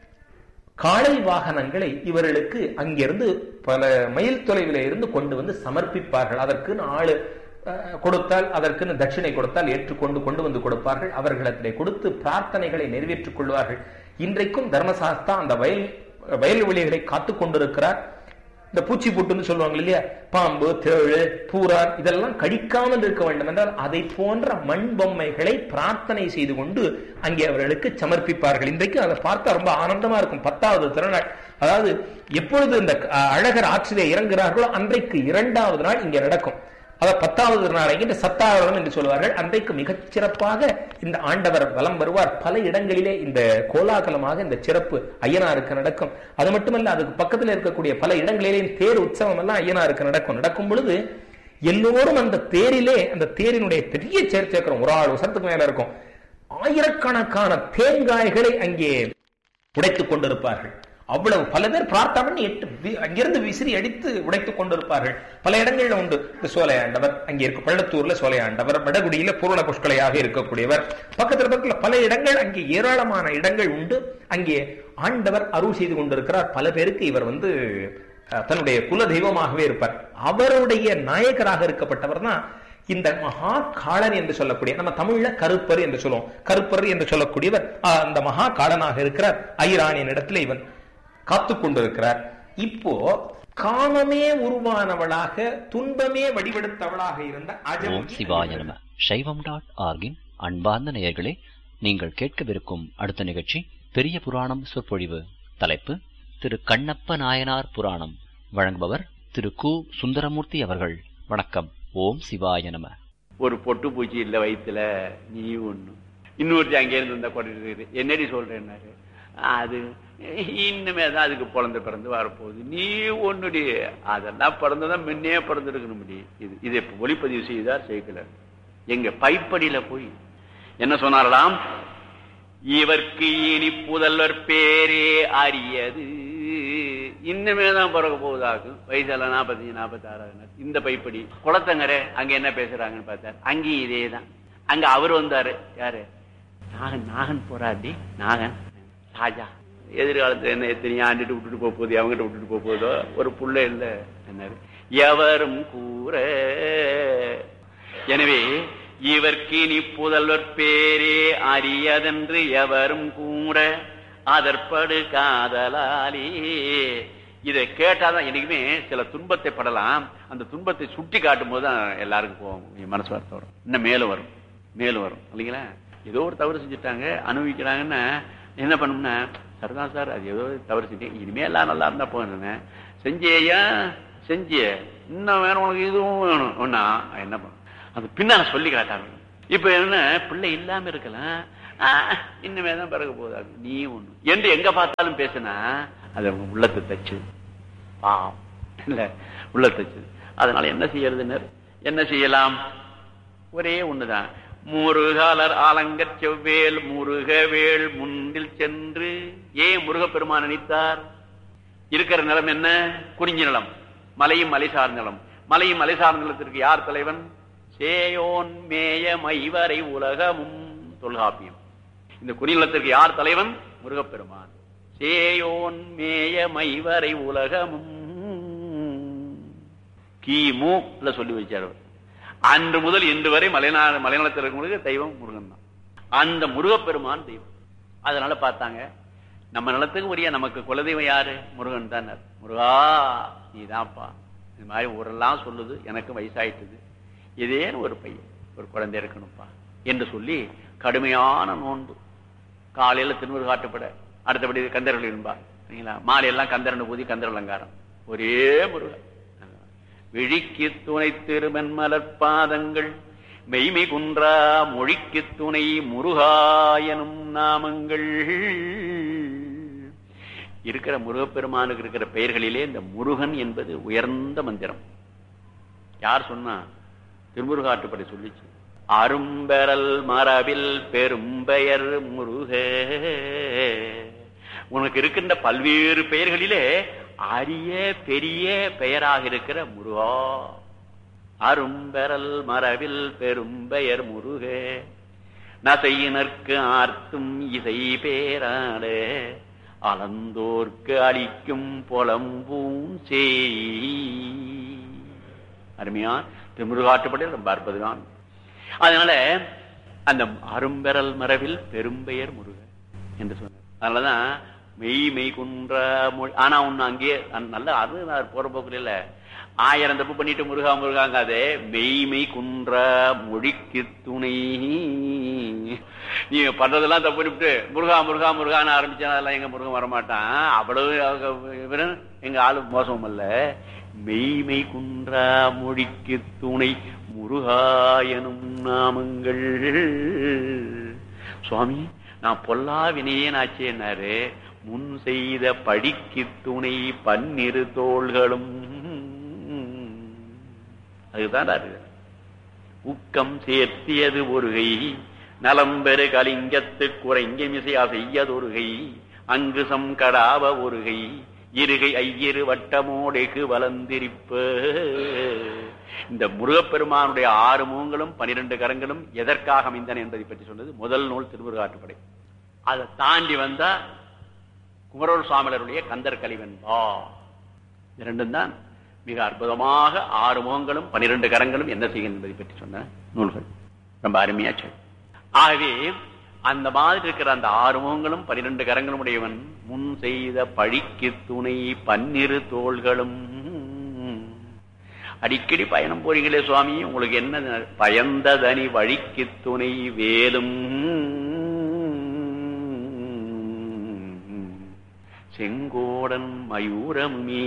காளை வாகனங்களை இவர்களுக்கு அங்கிருந்து பல மைல் தொலைவில இருந்து கொண்டு வந்து சமர்ப்பிப்பார்கள். அதற்குன்னு ஆளு கொடுத்தால் அதற்குன்னு தட்சிணை கொடுத்தால் ஏற்றுக்கொண்டு கொண்டு வந்து கொடுப்பார்கள். அவர்களிடத்திலே கொடுத்து பிரார்த்தனைகளை நிறைவேற்றிக் கொள்வார்கள். இன்றைக்கும் தர்மசாஸ்தா அந்த வயல்வெளிகளை காத்து கொண்டிருக்கிறார். இந்த பூச்சி புட்டுன்னு சொல்லுவாங்க இல்லையா, பாம்பு, தேழு, பூரான் இதெல்லாம் கடிக்காமல் இருக்க வேண்டும் என்றால் அதை போன்ற மண் பொம்மைகளை பிரார்த்தனை செய்து கொண்டு அங்கே அவர்களுக்கு சமர்ப்பிப்பார்கள். இன்றைக்கு அதை பார்த்தா ரொம்ப ஆனந்தமா இருக்கும். 10வது திருநாள், அதாவது எப்பொழுது இந்த அழகர் ஆற்றிலே இறங்குகிறார்களோ அன்றைக்கு 2வது நாள் இங்கே நடக்கும். அதாவது 10வது நாளைக்கு சத்தாவரம் என்று சொல்வார்கள். அன்றைக்கு மிகச் சிறப்பாக இந்த ஆண்டவர் வலம் வருவார். பல இடங்களிலே இந்த கோலாகலமாக இந்த சிறப்பு ஐயனாருக்கு நடக்கும். அது மட்டுமல்ல, அதுக்கு பக்கத்தில் இருக்கக்கூடிய பல இடங்களிலே தேர் உற்சவம் எல்லாம் ஐயனாருக்கு நடக்கும் பொழுது எல்லோரும் அந்த தேரிலே, அந்த தேரினுடைய பெரிய சேர்ச்சேக்கரம் ஒரு ஆள் உசரத்துக்கு மேல இருக்கும். ஆயிரக்கணக்கான தேங்காய்களை அங்கே உடைத்துக் கொண்டிருப்பார்கள். அவ்வளவு பல பேர் பிரார்த்தனை அங்கிருந்து விசிறி அடித்து உடைத்துக் கொண்டிருப்பார்கள். பல இடங்கள்ல உண்டு. இந்த சோலையாண்டவர் அங்கே இருக்க, பள்ளத்தூர்ல சோலையாண்டவர், வடகுடியில பூரண புஷ்கலையாக இருக்கக்கூடியவர், பக்கத்துல பல இடங்கள், அங்கே ஏராளமான இடங்கள் உண்டு. அங்கே ஆண்டவர் அருள் செய்து கொண்டிருக்கிறார். பல பேருக்கு இவர் தன்னுடைய குல தெய்வமாகவே இருப்பார். அவருடைய நாயகராக இருக்கப்பட்டவர் தான் இந்த மகா காளன் என்று சொல்லக்கூடிய, நம்ம தமிழ்ல கருப்பர் என்று சொல்லுவோம். கருப்பர் என்று சொல்லக்கூடியவர் அந்த மகா காளனாக இருக்கிறார். ஐரானின் இடத்துல இவன் காத்து கொண்டிருக்கிறார். இப்போ காமமே உருவானவளாக, துன்பமே வடிவெடுத்தவளாக இருந்த ஓம் சிவாய நம. சைவம்.org அன்பார்ந்த நேயர்களே, நீங்கள் கேட்கவிருக்கும் அடுத்த நிகழ்ச்சி பெரிய புராணம் சொற்பொழிவு. தலைப்பு திரு கண்ணப்ப நாயனார் புராணம். வழங்குபவர் திரு கு. சுந்தரமூர்த்தி அவர்கள். வணக்கம். ஓம் சிவாய நம. ஒரு பொட்டு பூச்சி இல்ல வயிற்றுல, நீ ஒண்ணு, இன்னொருத்தி அங்கே இருந்து வந்தா கொண்டு என்னடி சொல்றேன்னாரு. அது இன்னுமே தான் அதுக்கு பிறந்து பிறந்து வரப்போகுது, நீ ஒண்ணுடி, அதெல்லாம் பிறந்ததான் முன்னே பிறந்திருக்கணும். இது இப்ப ஒளிப்பதிவு செய்தார் செய்யல. எங்க பைப்படியில போய் என்ன சொன்னாரலாம், இவர்க்கு இனி புதல்வர் பேரே அறியது, இன்னுமே தான் பிறக்க போகுதாகும், வயசெல்லாம் 45 46. இந்த பைப்படி குளத்தங்கரை அங்க என்ன பேசுறாங்கன்னு பார்த்தாரு. அங்கேயும் இதே தான். அங்க அவர் வந்தாரு. யாரு? நாகன் போறாடி. நாகன் ராஜா எதிர்காலத்துல என்ன எத்தனையோ ஆண்டுட்டு விட்டுட்டு போக போகுது, அவங்ககிட்ட விட்டுட்டு போக போதோ, ஒரு புள்ள இல்ல என்னாரு, எவரும் கூற. எனவே இவர்க்கு நீ புதல்வர் பேரே அறியதென்று எவரும் கூற அதற்படு காதலாலே. இதை கேட்டாதான் என்னைக்குமே சில துன்பத்தை படலாம். அந்த துன்பத்தை சுட்டி காட்டும் போதுதான் எல்லாருக்கும் போகும், மனசு வார்த்தை வரும், இன்னும் மேலும் வரும் இல்லைங்களா. ஏதோ ஒரு தவறு செஞ்சுட்டாங்க, அனுபவிக்கிறாங்கன்னா என்ன பண்ணும்னா, சரிதான் சார், அது ஏதோ தவறு செஞ்சேன், இனிமே எல்லாம் நல்லா இருந்தா போனேன், செஞ்சேயா செஞ்சிய, இன்னும் வேணும் உனக்கு, இதுவும் வேணும் ஒன்னா என்ன பண்ண, அது பின்னால சொல்லி காட்டாங்க. இப்ப என்ன, பிள்ளை இல்லாம இருக்கலாம், இன்னுமே தான் பிறகு போதாது, நீ ஒண்ணு என்று எங்க பார்த்தாலும் பேசினா அது அவங்க உள்ளத்தை தச்சு, பாவம் இல்ல, உள்ளத்தை தச்சு. அதனால என்ன செய்யறதுன்னு, என்ன செய்யலாம்? ஒரே ஒண்ணுதான். முருகாலர் ஆலங்கற் செவ்வேல் முருகவேள் முன்னில் சென்று. ஏன் முருகப்பெருமான் நினைத்தார்? இருக்கிற நிலம் என்ன? குறிஞ்சி நிலம், மலையும் மலை சார்ந்த நிலம். மலையும் மலை சார்ந்த நிலத்திற்கு யார் தலைவன்? சேயோன் மேய மைவரை உலகமும். தொல்காப்பியம். இந்த குறிநிலத்திற்கு யார் தலைவன்? முருகப்பெருமான். சேயோன் மேய மைவரை உலகமும். கிமு சொல்லி வச்சார். அன்று முதல் இன்று வரை மலைநலத்தில் இருக்கும் தெய்வம் முருகன் தான். அந்த முருகப்பெருமான் தெய்வம். அதனால பார்த்தாங்க, நம்ம நிலத்துக்கு உரிய நமக்கு குலதெய்வம் யாரு? முருகன் தான். முருகா நீதான்ப்பா. இது மாதிரி ஊரெல்லாம் சொல்லுது, எனக்கு வயசாயிட்டுது, இதேன்னு ஒரு பையன் ஒரு குழந்தை இருக்கணும்ப்பா என்று சொல்லி கடுமையான நோன்பு. காலையில திருமுரு காட்டுப்பட, அடுத்தபடி கந்தர்கள் என்பா, மாலையெல்லாம் கந்தரன் பூதி கந்தர் அலங்காரம். ஒரே முருகன். விழிக்கு துணை திருமன் மலர்பாதங்கள் மெய்மை குன்றா மொழிக்கு துணை முருகாயனும் நாமங்கள். இருக்கிற முருகப்பெருமானுக்கு இருக்கிற பெயர்களிலே இந்த முருகன் என்பது உயர்ந்த மந்திரம். யார் சொன்னா? திருமுருகாட்டுப்படை சொல்லிச்சு. அரும்பெறல் மரபில் பெரும்பெயர் முருக. உனக்கு இருக்கின்ற பல்வேறு பெயர்களிலே அரிய பெரிய பெயராக இருக்கிற முருகா. அரும்பெறல் மரபில் பெரும்பெயர் முருக. நசையினர்க்கு ஆர்த்தும் இசை பேராட அலந்தோர்க்கு அளிக்கும் பொலம்பூம் செய். அருமையா திருமுருகாட்டுப்படை ரொம்ப அற்புதமான. அதனால அந்த அரும்பெறல் மரபில் பெரும்பெயர் முருக என்று சொன்னார். அதனாலதான் மெய்மை குன்ற மொழி. ஆனா ஒண்ணு அங்கேயே நல்ல அது போற போக்குல இல்ல, 1000 தப்பு பண்ணிட்டு முருகா முருகாங்க. அதே மெய்மை குன்ற மொழிக்கு துணை. நீங்க பண்றதெல்லாம் தப்பு பண்ணிவிட்டு முருகா முருகா முருகான்னு ஆரம்பிச்சா அதெல்லாம் எங்க முருகன் வரமாட்டான். அவ்வளவு எங்க ஆளு மோசமும் அல்ல. மெய்மை குன்றா மொழிக்கு துணை முருகாயனும் நாமங்கள். சுவாமி நான் பொல்லா வினையேன் ஆச்சேன்னாரு. முன் செய்த படிக்கு துணை பன்னிரு தோள்களும். அதுதான் உக்கம் சேர்த்தியது ஒருகை நலம்பெரு கலிங்கத்து குறைங்க மிசையா செய்யதொருகை அங்கு சம்கடாவ ஒருகை இருகை ஐயிரு வட்டமோடைக்கு வளர்ந்திருப்ப. இந்த முருகப்பெருமானுடைய 6 முகங்களும் 12 கரங்களும் எதற்காக அமைந்தன என்பதை பற்றி சொன்னது முதல் நூல் திருமுருகாற்றுப்படை. அதை தாண்டி வந்தா குமரவேல் சுவாமிகளுடைய கந்தர் கலிவன்பா. இரண்டும் தான் மிக அற்புதமாக 6 முகங்களும் 12 கரங்களும் என்ன செய்யும் என்பதை பற்றி சொன்ன நூல்கள். ரொம்ப அருமையா சொல். ஆகவே அந்த மாதிரி இருக்கிற அந்த 6 முகங்களும் 12 கரங்களும் உடையவன் முன் செய்த பழிக்கு துணை பன்னிரு தோள்களும். அடிக்கடி பயணம் போறீங்களே சுவாமி, உங்களுக்கு என்ன பயந்ததனி வழிக்கு துணை வேலும் செங்கோடன் மயூரமே.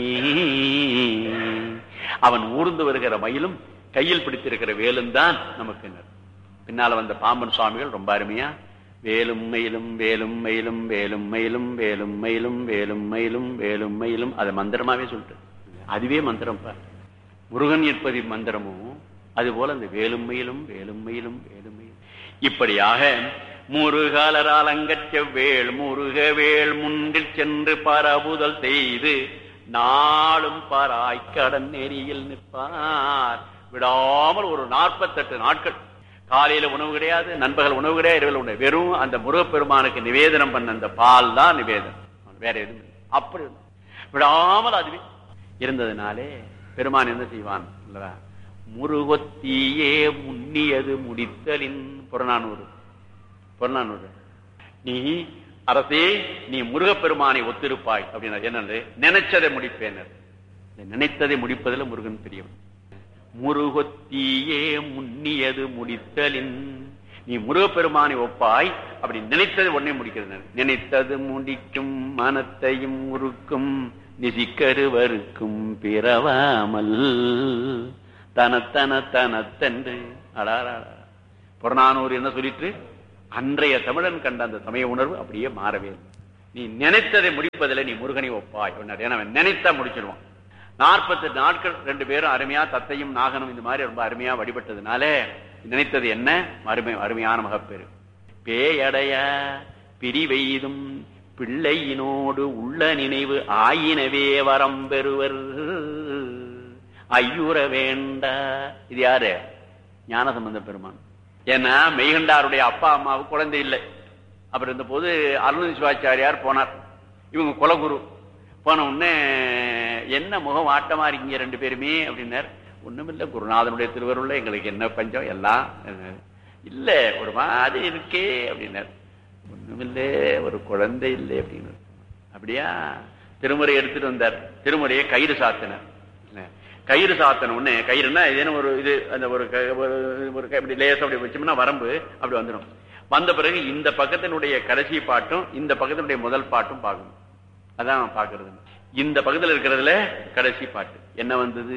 அவன் ஊர்ந்து வருகிற மயிலும் கையில் பிடித்திருக்கிற வேலும் தான் நமக்கு. பின்னால வந்த பாம்பன் சுவாமிகள் ரொம்ப அருமையா வேலும் மயிலும் வேலும் மயிலும் வேலும் மயிலும் வேலும் மயிலும் வேலும் மயிலும் வேலும் மயிலும் அதை மந்திரமாவே சொல்லிட்டு, அதுவே மந்திரம். முருகன் என்பது மந்திரமும் அதுபோல அந்த வேலும் மயிலும் வேலும் மயிலும் வேலும் மயிலும். இப்படியாக முருகாலரால் அங்கற்ற வேள் முருகவேள் முன்றில் சென்று பரவுதல் செய்து நாளும் பாராய்க்கடன் நெறியில் நிற்பார். விடாமல் ஒரு 48 நாட்கள் காலையில உணவு கிடையாது, நண்பகல் உணவு கிடையாது, இரவில் உணவு. வெறும் அந்த முருகப்பெருமானுக்கு நிவேதனம் பண்ண அந்த பால் தான் நிவேதனம், வேற எதுவும் அப்படி விடாமல் அதுவே இருந்ததுனாலே பெருமான் என்ன செய்வான்? முருகொத்தியே முன்னியது முடித்தலின் புறநானூறு. நீ அரசே நீ முருகப்பெருமானை ஒத்திருப்பாய் அப்படின்னா என்ன? நினைச்சதை முடிப்பேன். நினைத்ததை முடிப்பதில் முருகன் பெரியவன். முருகொத்தியே முன்னியது முடித்தலின், நீ முருகப்பெருமானை ஒப்பாய், அப்படி நினைத்தது உடனே முடிக்கிறது. நினைத்தது முடிக்கும் மனத்தையும் உருக்கும் நிசிக்கருவருக்கும் பிறவாமல் தனத்தன தனத்தன்று. புறநானூறு என்ன சொல்லிட்டு அன்றைய தமிழன் கண்ட அந்த சமய உணர்வு அப்படியே மாறவே இல்லை. நீ நினைத்ததை முடிப்பதில் நீ முருகனை ஒப்பாய். ஏன்னா நினைத்தா முடிச்சிருவான். 48 நாட்கள் 2 பேரும் அருமையா தத்தையும் நாகனும் இந்த மாதிரி ரொம்ப அருமையா வழிபட்டதுனால நினைத்தது என்ன? அருமையான மகப்பேறு. பேயடைய பிரிவெய்தும் பிள்ளையினோடு உள்ள நினைவு ஆயினவே வரம் பெறுவர் ஐயுற வேண்ட. இது யாரு? ஞானசம்பந்த பெருமான். ஏன்னா மெய்கண்டாருடைய அப்பா அம்மாவுக்கு குழந்தை இல்லை. அப்புறம் இருந்த போது அருண் சிவாச்சாரியார் போனார். இவங்க குலகுரு. போன உடனே என்ன முகம் ஆட்டமா இருக்கீங்க 2 பேருமே அப்படின்னார். ஒண்ணுமில்லை, குருநாதனுடைய திருவருள்ல எங்களுக்கு என்ன பஞ்சம் எல்லாம் இல்ல, ஒரு மாதிரி இருக்கே அப்படின்னார். ஒண்ணுமில்லை, ஒரு குழந்தை இல்லை அப்படின்னு. அப்படியா? திருமுறை எடுத்துட்டு வந்தார். திருமுறையை கயிறு சாத்தினார். கயிறு சாத்தன உடனே, கயிறுனா இதேன்னு ஒரு இது, அந்த ஒரு இப்படி லேசா அப்படி வச்சோம்னா வரம்பு அப்படி வந்துடும். வந்த பிறகு இந்த பக்கத்தினுடைய கடைசி பாட்டும் இந்த பக்கத்தினுடைய முதல் பாட்டும் பார்க்கணும். அதான் பாக்குறது. இந்த பக்கத்தில் இருக்கிறதுல கடைசி பாட்டு என்ன வந்தது?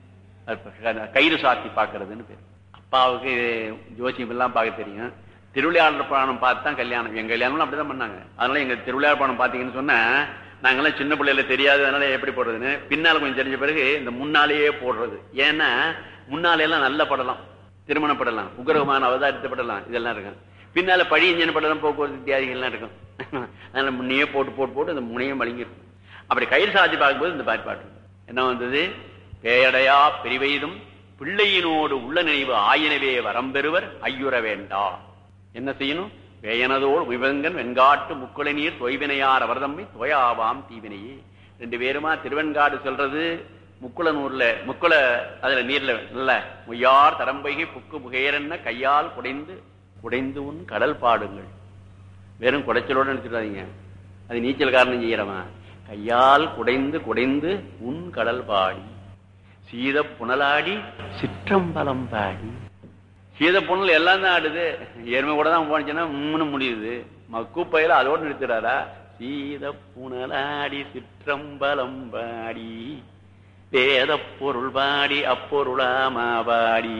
கயிறு சாத்தி பாக்குறதுன்னு பேர். அப்பாவுக்கு ஜோசியம் எல்லாம் பார்க்க தெரியும். திருவிளையாடல் புராணம் பார்த்து தான் கல்யாணம். எங்க கல்யாணம் அப்படிதான் பண்ணாங்க. அதனால எங்க திருவிளையாடல் புராணம் பாத்தீங்கன்னு சொன்னா, நாங்கெல்லாம் சின்ன பிள்ளைல தெரியாது, அதனால எப்படி போடுறதுன்னு பின்னால கொஞ்சம் தெரிஞ்ச பிறகு இந்த முன்னாலேயே போடுறது. ஏன்னா முன்னாலே எல்லாம் நல்ல படலாம், திருமணப்படலாம், உக்ரகமான அவதாரித்தப்படலாம், இதெல்லாம் இருக்கும். பின்னால பழி இன்ஜின் படலாம், போக்குவரத்து இத்தியாதிகள்லாம் இருக்கும். அதனால முன்னையே போட்டு போட்டு போட்டு இந்த முனையும் வழங்கிருக்கும். அப்படி கயிறு சாதி பார்க்கும்போது இந்த பாட்டு என்ன வந்தது? பேயடையா பிரிவெய்தும் பிள்ளையினோடு உள்ள நினைவு ஆயினவே வரம்பெறுவர் ஐயுற வேண்டா. என்ன செய்யணும்? வேயனதோடு விவங்கன் வெண்காட்டு முக்குளை நீர் தொய்வினையார் அவர்தம்மை தொயாவாம் தீவினையே. 2 பேருமா திருவெண்காடு சொல்றது முக்குளனூர்ல, முக்குள அதுல நீர்ல நல்ல முய்யார் தடம்பைகை புக்கு முகையரன்ன கையால் குடைந்து குடைந்து உன் கடல் பாடுங்கள். வெறும் குடைச்சலோடு நினைச்சிடாதீங்க, அது நீச்சல் காரணம் செய்யறவா. கையால் குடைந்து குடைந்து உன் கடல் பாடி சீத புனலாடி சிற்றம்பலம் பாடி. சீத புனல் எல்லாம் தான் ஆடுது. எருமை கூட தான் போனுச்சுன்னா முன்னு முடியுது. கூப்பையில அதோடு நிறுத்துறாரா? சீத புனலாடி சிற்றம்பலம் பாடி வேத பொருள் பாடி அப்பொருளாமா பாடி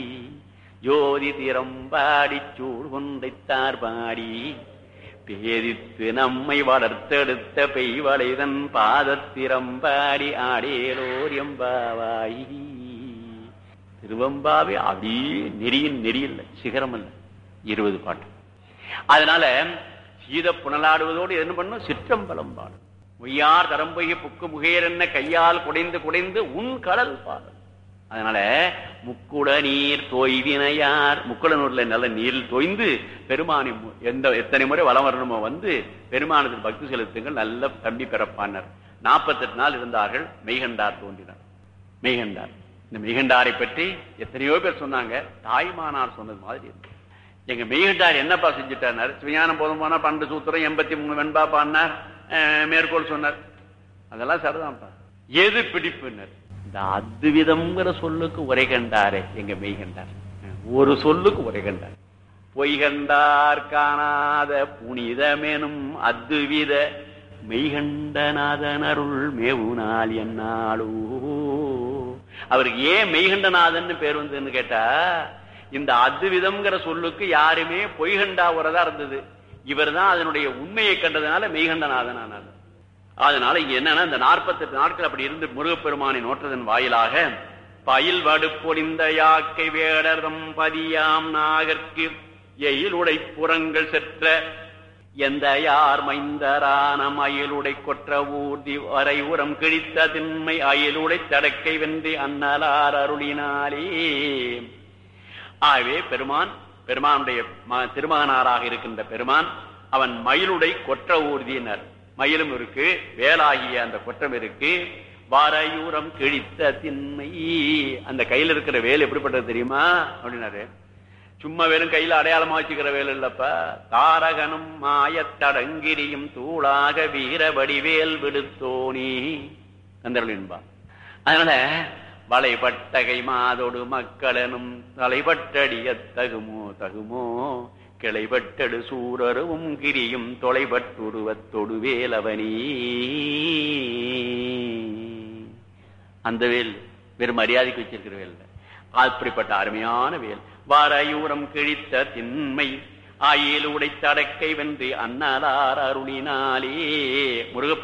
ஜோதி திறம்பாடி சூழ் கொண்டைத்தார் பாடி பேதித்து நம்மை வளர்த்தெடுத்த பெய்வளைதன் பாதத்திறம்பாடி ஆடேலோர் எம்பாவாயி. திருவம்பாவே அப்படியே நெறியின் நெறியில்ல, சிகரம் அல்ல, 20 பாட்டு. அதனால சீத புனலாடுவதோடு என்ன பண்ணும்? சிற்றம்பலம் பாடும். முய்யார் தரம்பொய்ய புக்கு முகையரன்ன கையால் குடைந்து குடைந்து உன் கடல் பாடும். அதனால முக்குட நீர் தோய்வினையார், முக்குடனூர்ல நல்ல நீரில் தோய்ந்து பெருமானி எத்தனை முறை வலம் வரணுமோ வந்து பெருமானத்தில் பக்தி செலுத்துங்கள், நல்ல தம்பி பிறப்பானர். 48 நாள் இருந்தார்கள். மெய்கண்டார் தோன்றினார். மெய்கண்டார், இந்த மெய்கண்டாரை பற்றி எத்தனையோ பேர் சொன்னாங்க. தாய்மானார் சொன்னது மாதிரி இருக்கு. எங்க மெய்கண்டார் என்னப்பா செஞ்சுட்டார்? சிவஞானம் போதும் போனா 12 சூத்திரம் 83 வெண்பா பாடினார், மேற்கோள் சொன்னார். அதெல்லாம் சரிதான்ப்பா. எது பிடிப்புனர்? இந்த அத்விதம்ங்கிற சொல்லுக்கு உரை கண்டாரே எங்க மெய்கண்டார். ஒரு சொல்லுக்கு உரை கண்டார். பொய்கண்டார் காணாத புனிதமெனும் அத்வித மெய்கண்டநாதன் அருள் மேவுனால் என்னாலோ. அவருக்கு ஏன் மெய்கண்டநாதன் பேர் வந்ததுன்னு கேட்டா, இந்த அத்விதம்ங்கிற சொல்லுக்கு யாருமே பொய்கண்டா உரதா இருந்தது. இவர் தான் அதனுடைய உண்மையை கண்டதுனால மெய்கண்டநாதன் ஆனார். அதனால இங்க என்னன்னா, இந்த 48 நாட்கள் அப்படி இருந்து முருகப்பெருமானை நோற்றதன் வாயிலாக பயில் வடுப்பொழிந்த யாக்கை வேடர்தம் பதியாம் நாகற்கு எயிலுடை புறங்கள் செற்ற எந்த யார் மைந்தரான மயிலுடை கொற்ற ஊர்தி வரை உரம் கிழித்த திண்மை அயிலுடை தடக்கை வென்றி அன்னலார் அருளினாலே. ஆகவே பெருமானுடைய திருமகனாராக இருக்கின்ற பெருமான் அவன் மயிலுடை கொற்ற ஊர்தியினர். மயிலும் இருக்கு, வேலாகிய அந்த கொற்றம் இருக்கு, வாரையூரம் கிழித்த திண்மை. அந்த கையில இருக்கிற வேல் எப்படிப்பட்டது தெரியுமா அப்படின்னாரு. சும்மா வெறும் கையில அடையாளமா வச்சுக்கிற வேல் இல்லப்ப, தாரகனும் மாயத்தடங்கிரியும் தூளாக வீரபடி வேல் விடுத்தோனி என்பா. அதனால வளைபட்டகை மாதோடு மக்களனும் தலைபட்டடிய தகுமோ தகுமோ கிளைபட்டடு சூரருவும் கிரியும் தொலைபட்டுருவத்தொடு வேலவனி. அந்த வேல் வெறும் மரியாதைக்கு வச்சிருக்கிற வேல், அப்படிப்பட்ட அருமையான வேல். வாரையூரம் கிழித்த திண்மை ஆயில் உடைத்தடக்கை வென்று அன்னலார் அருளினாலே. முருகப்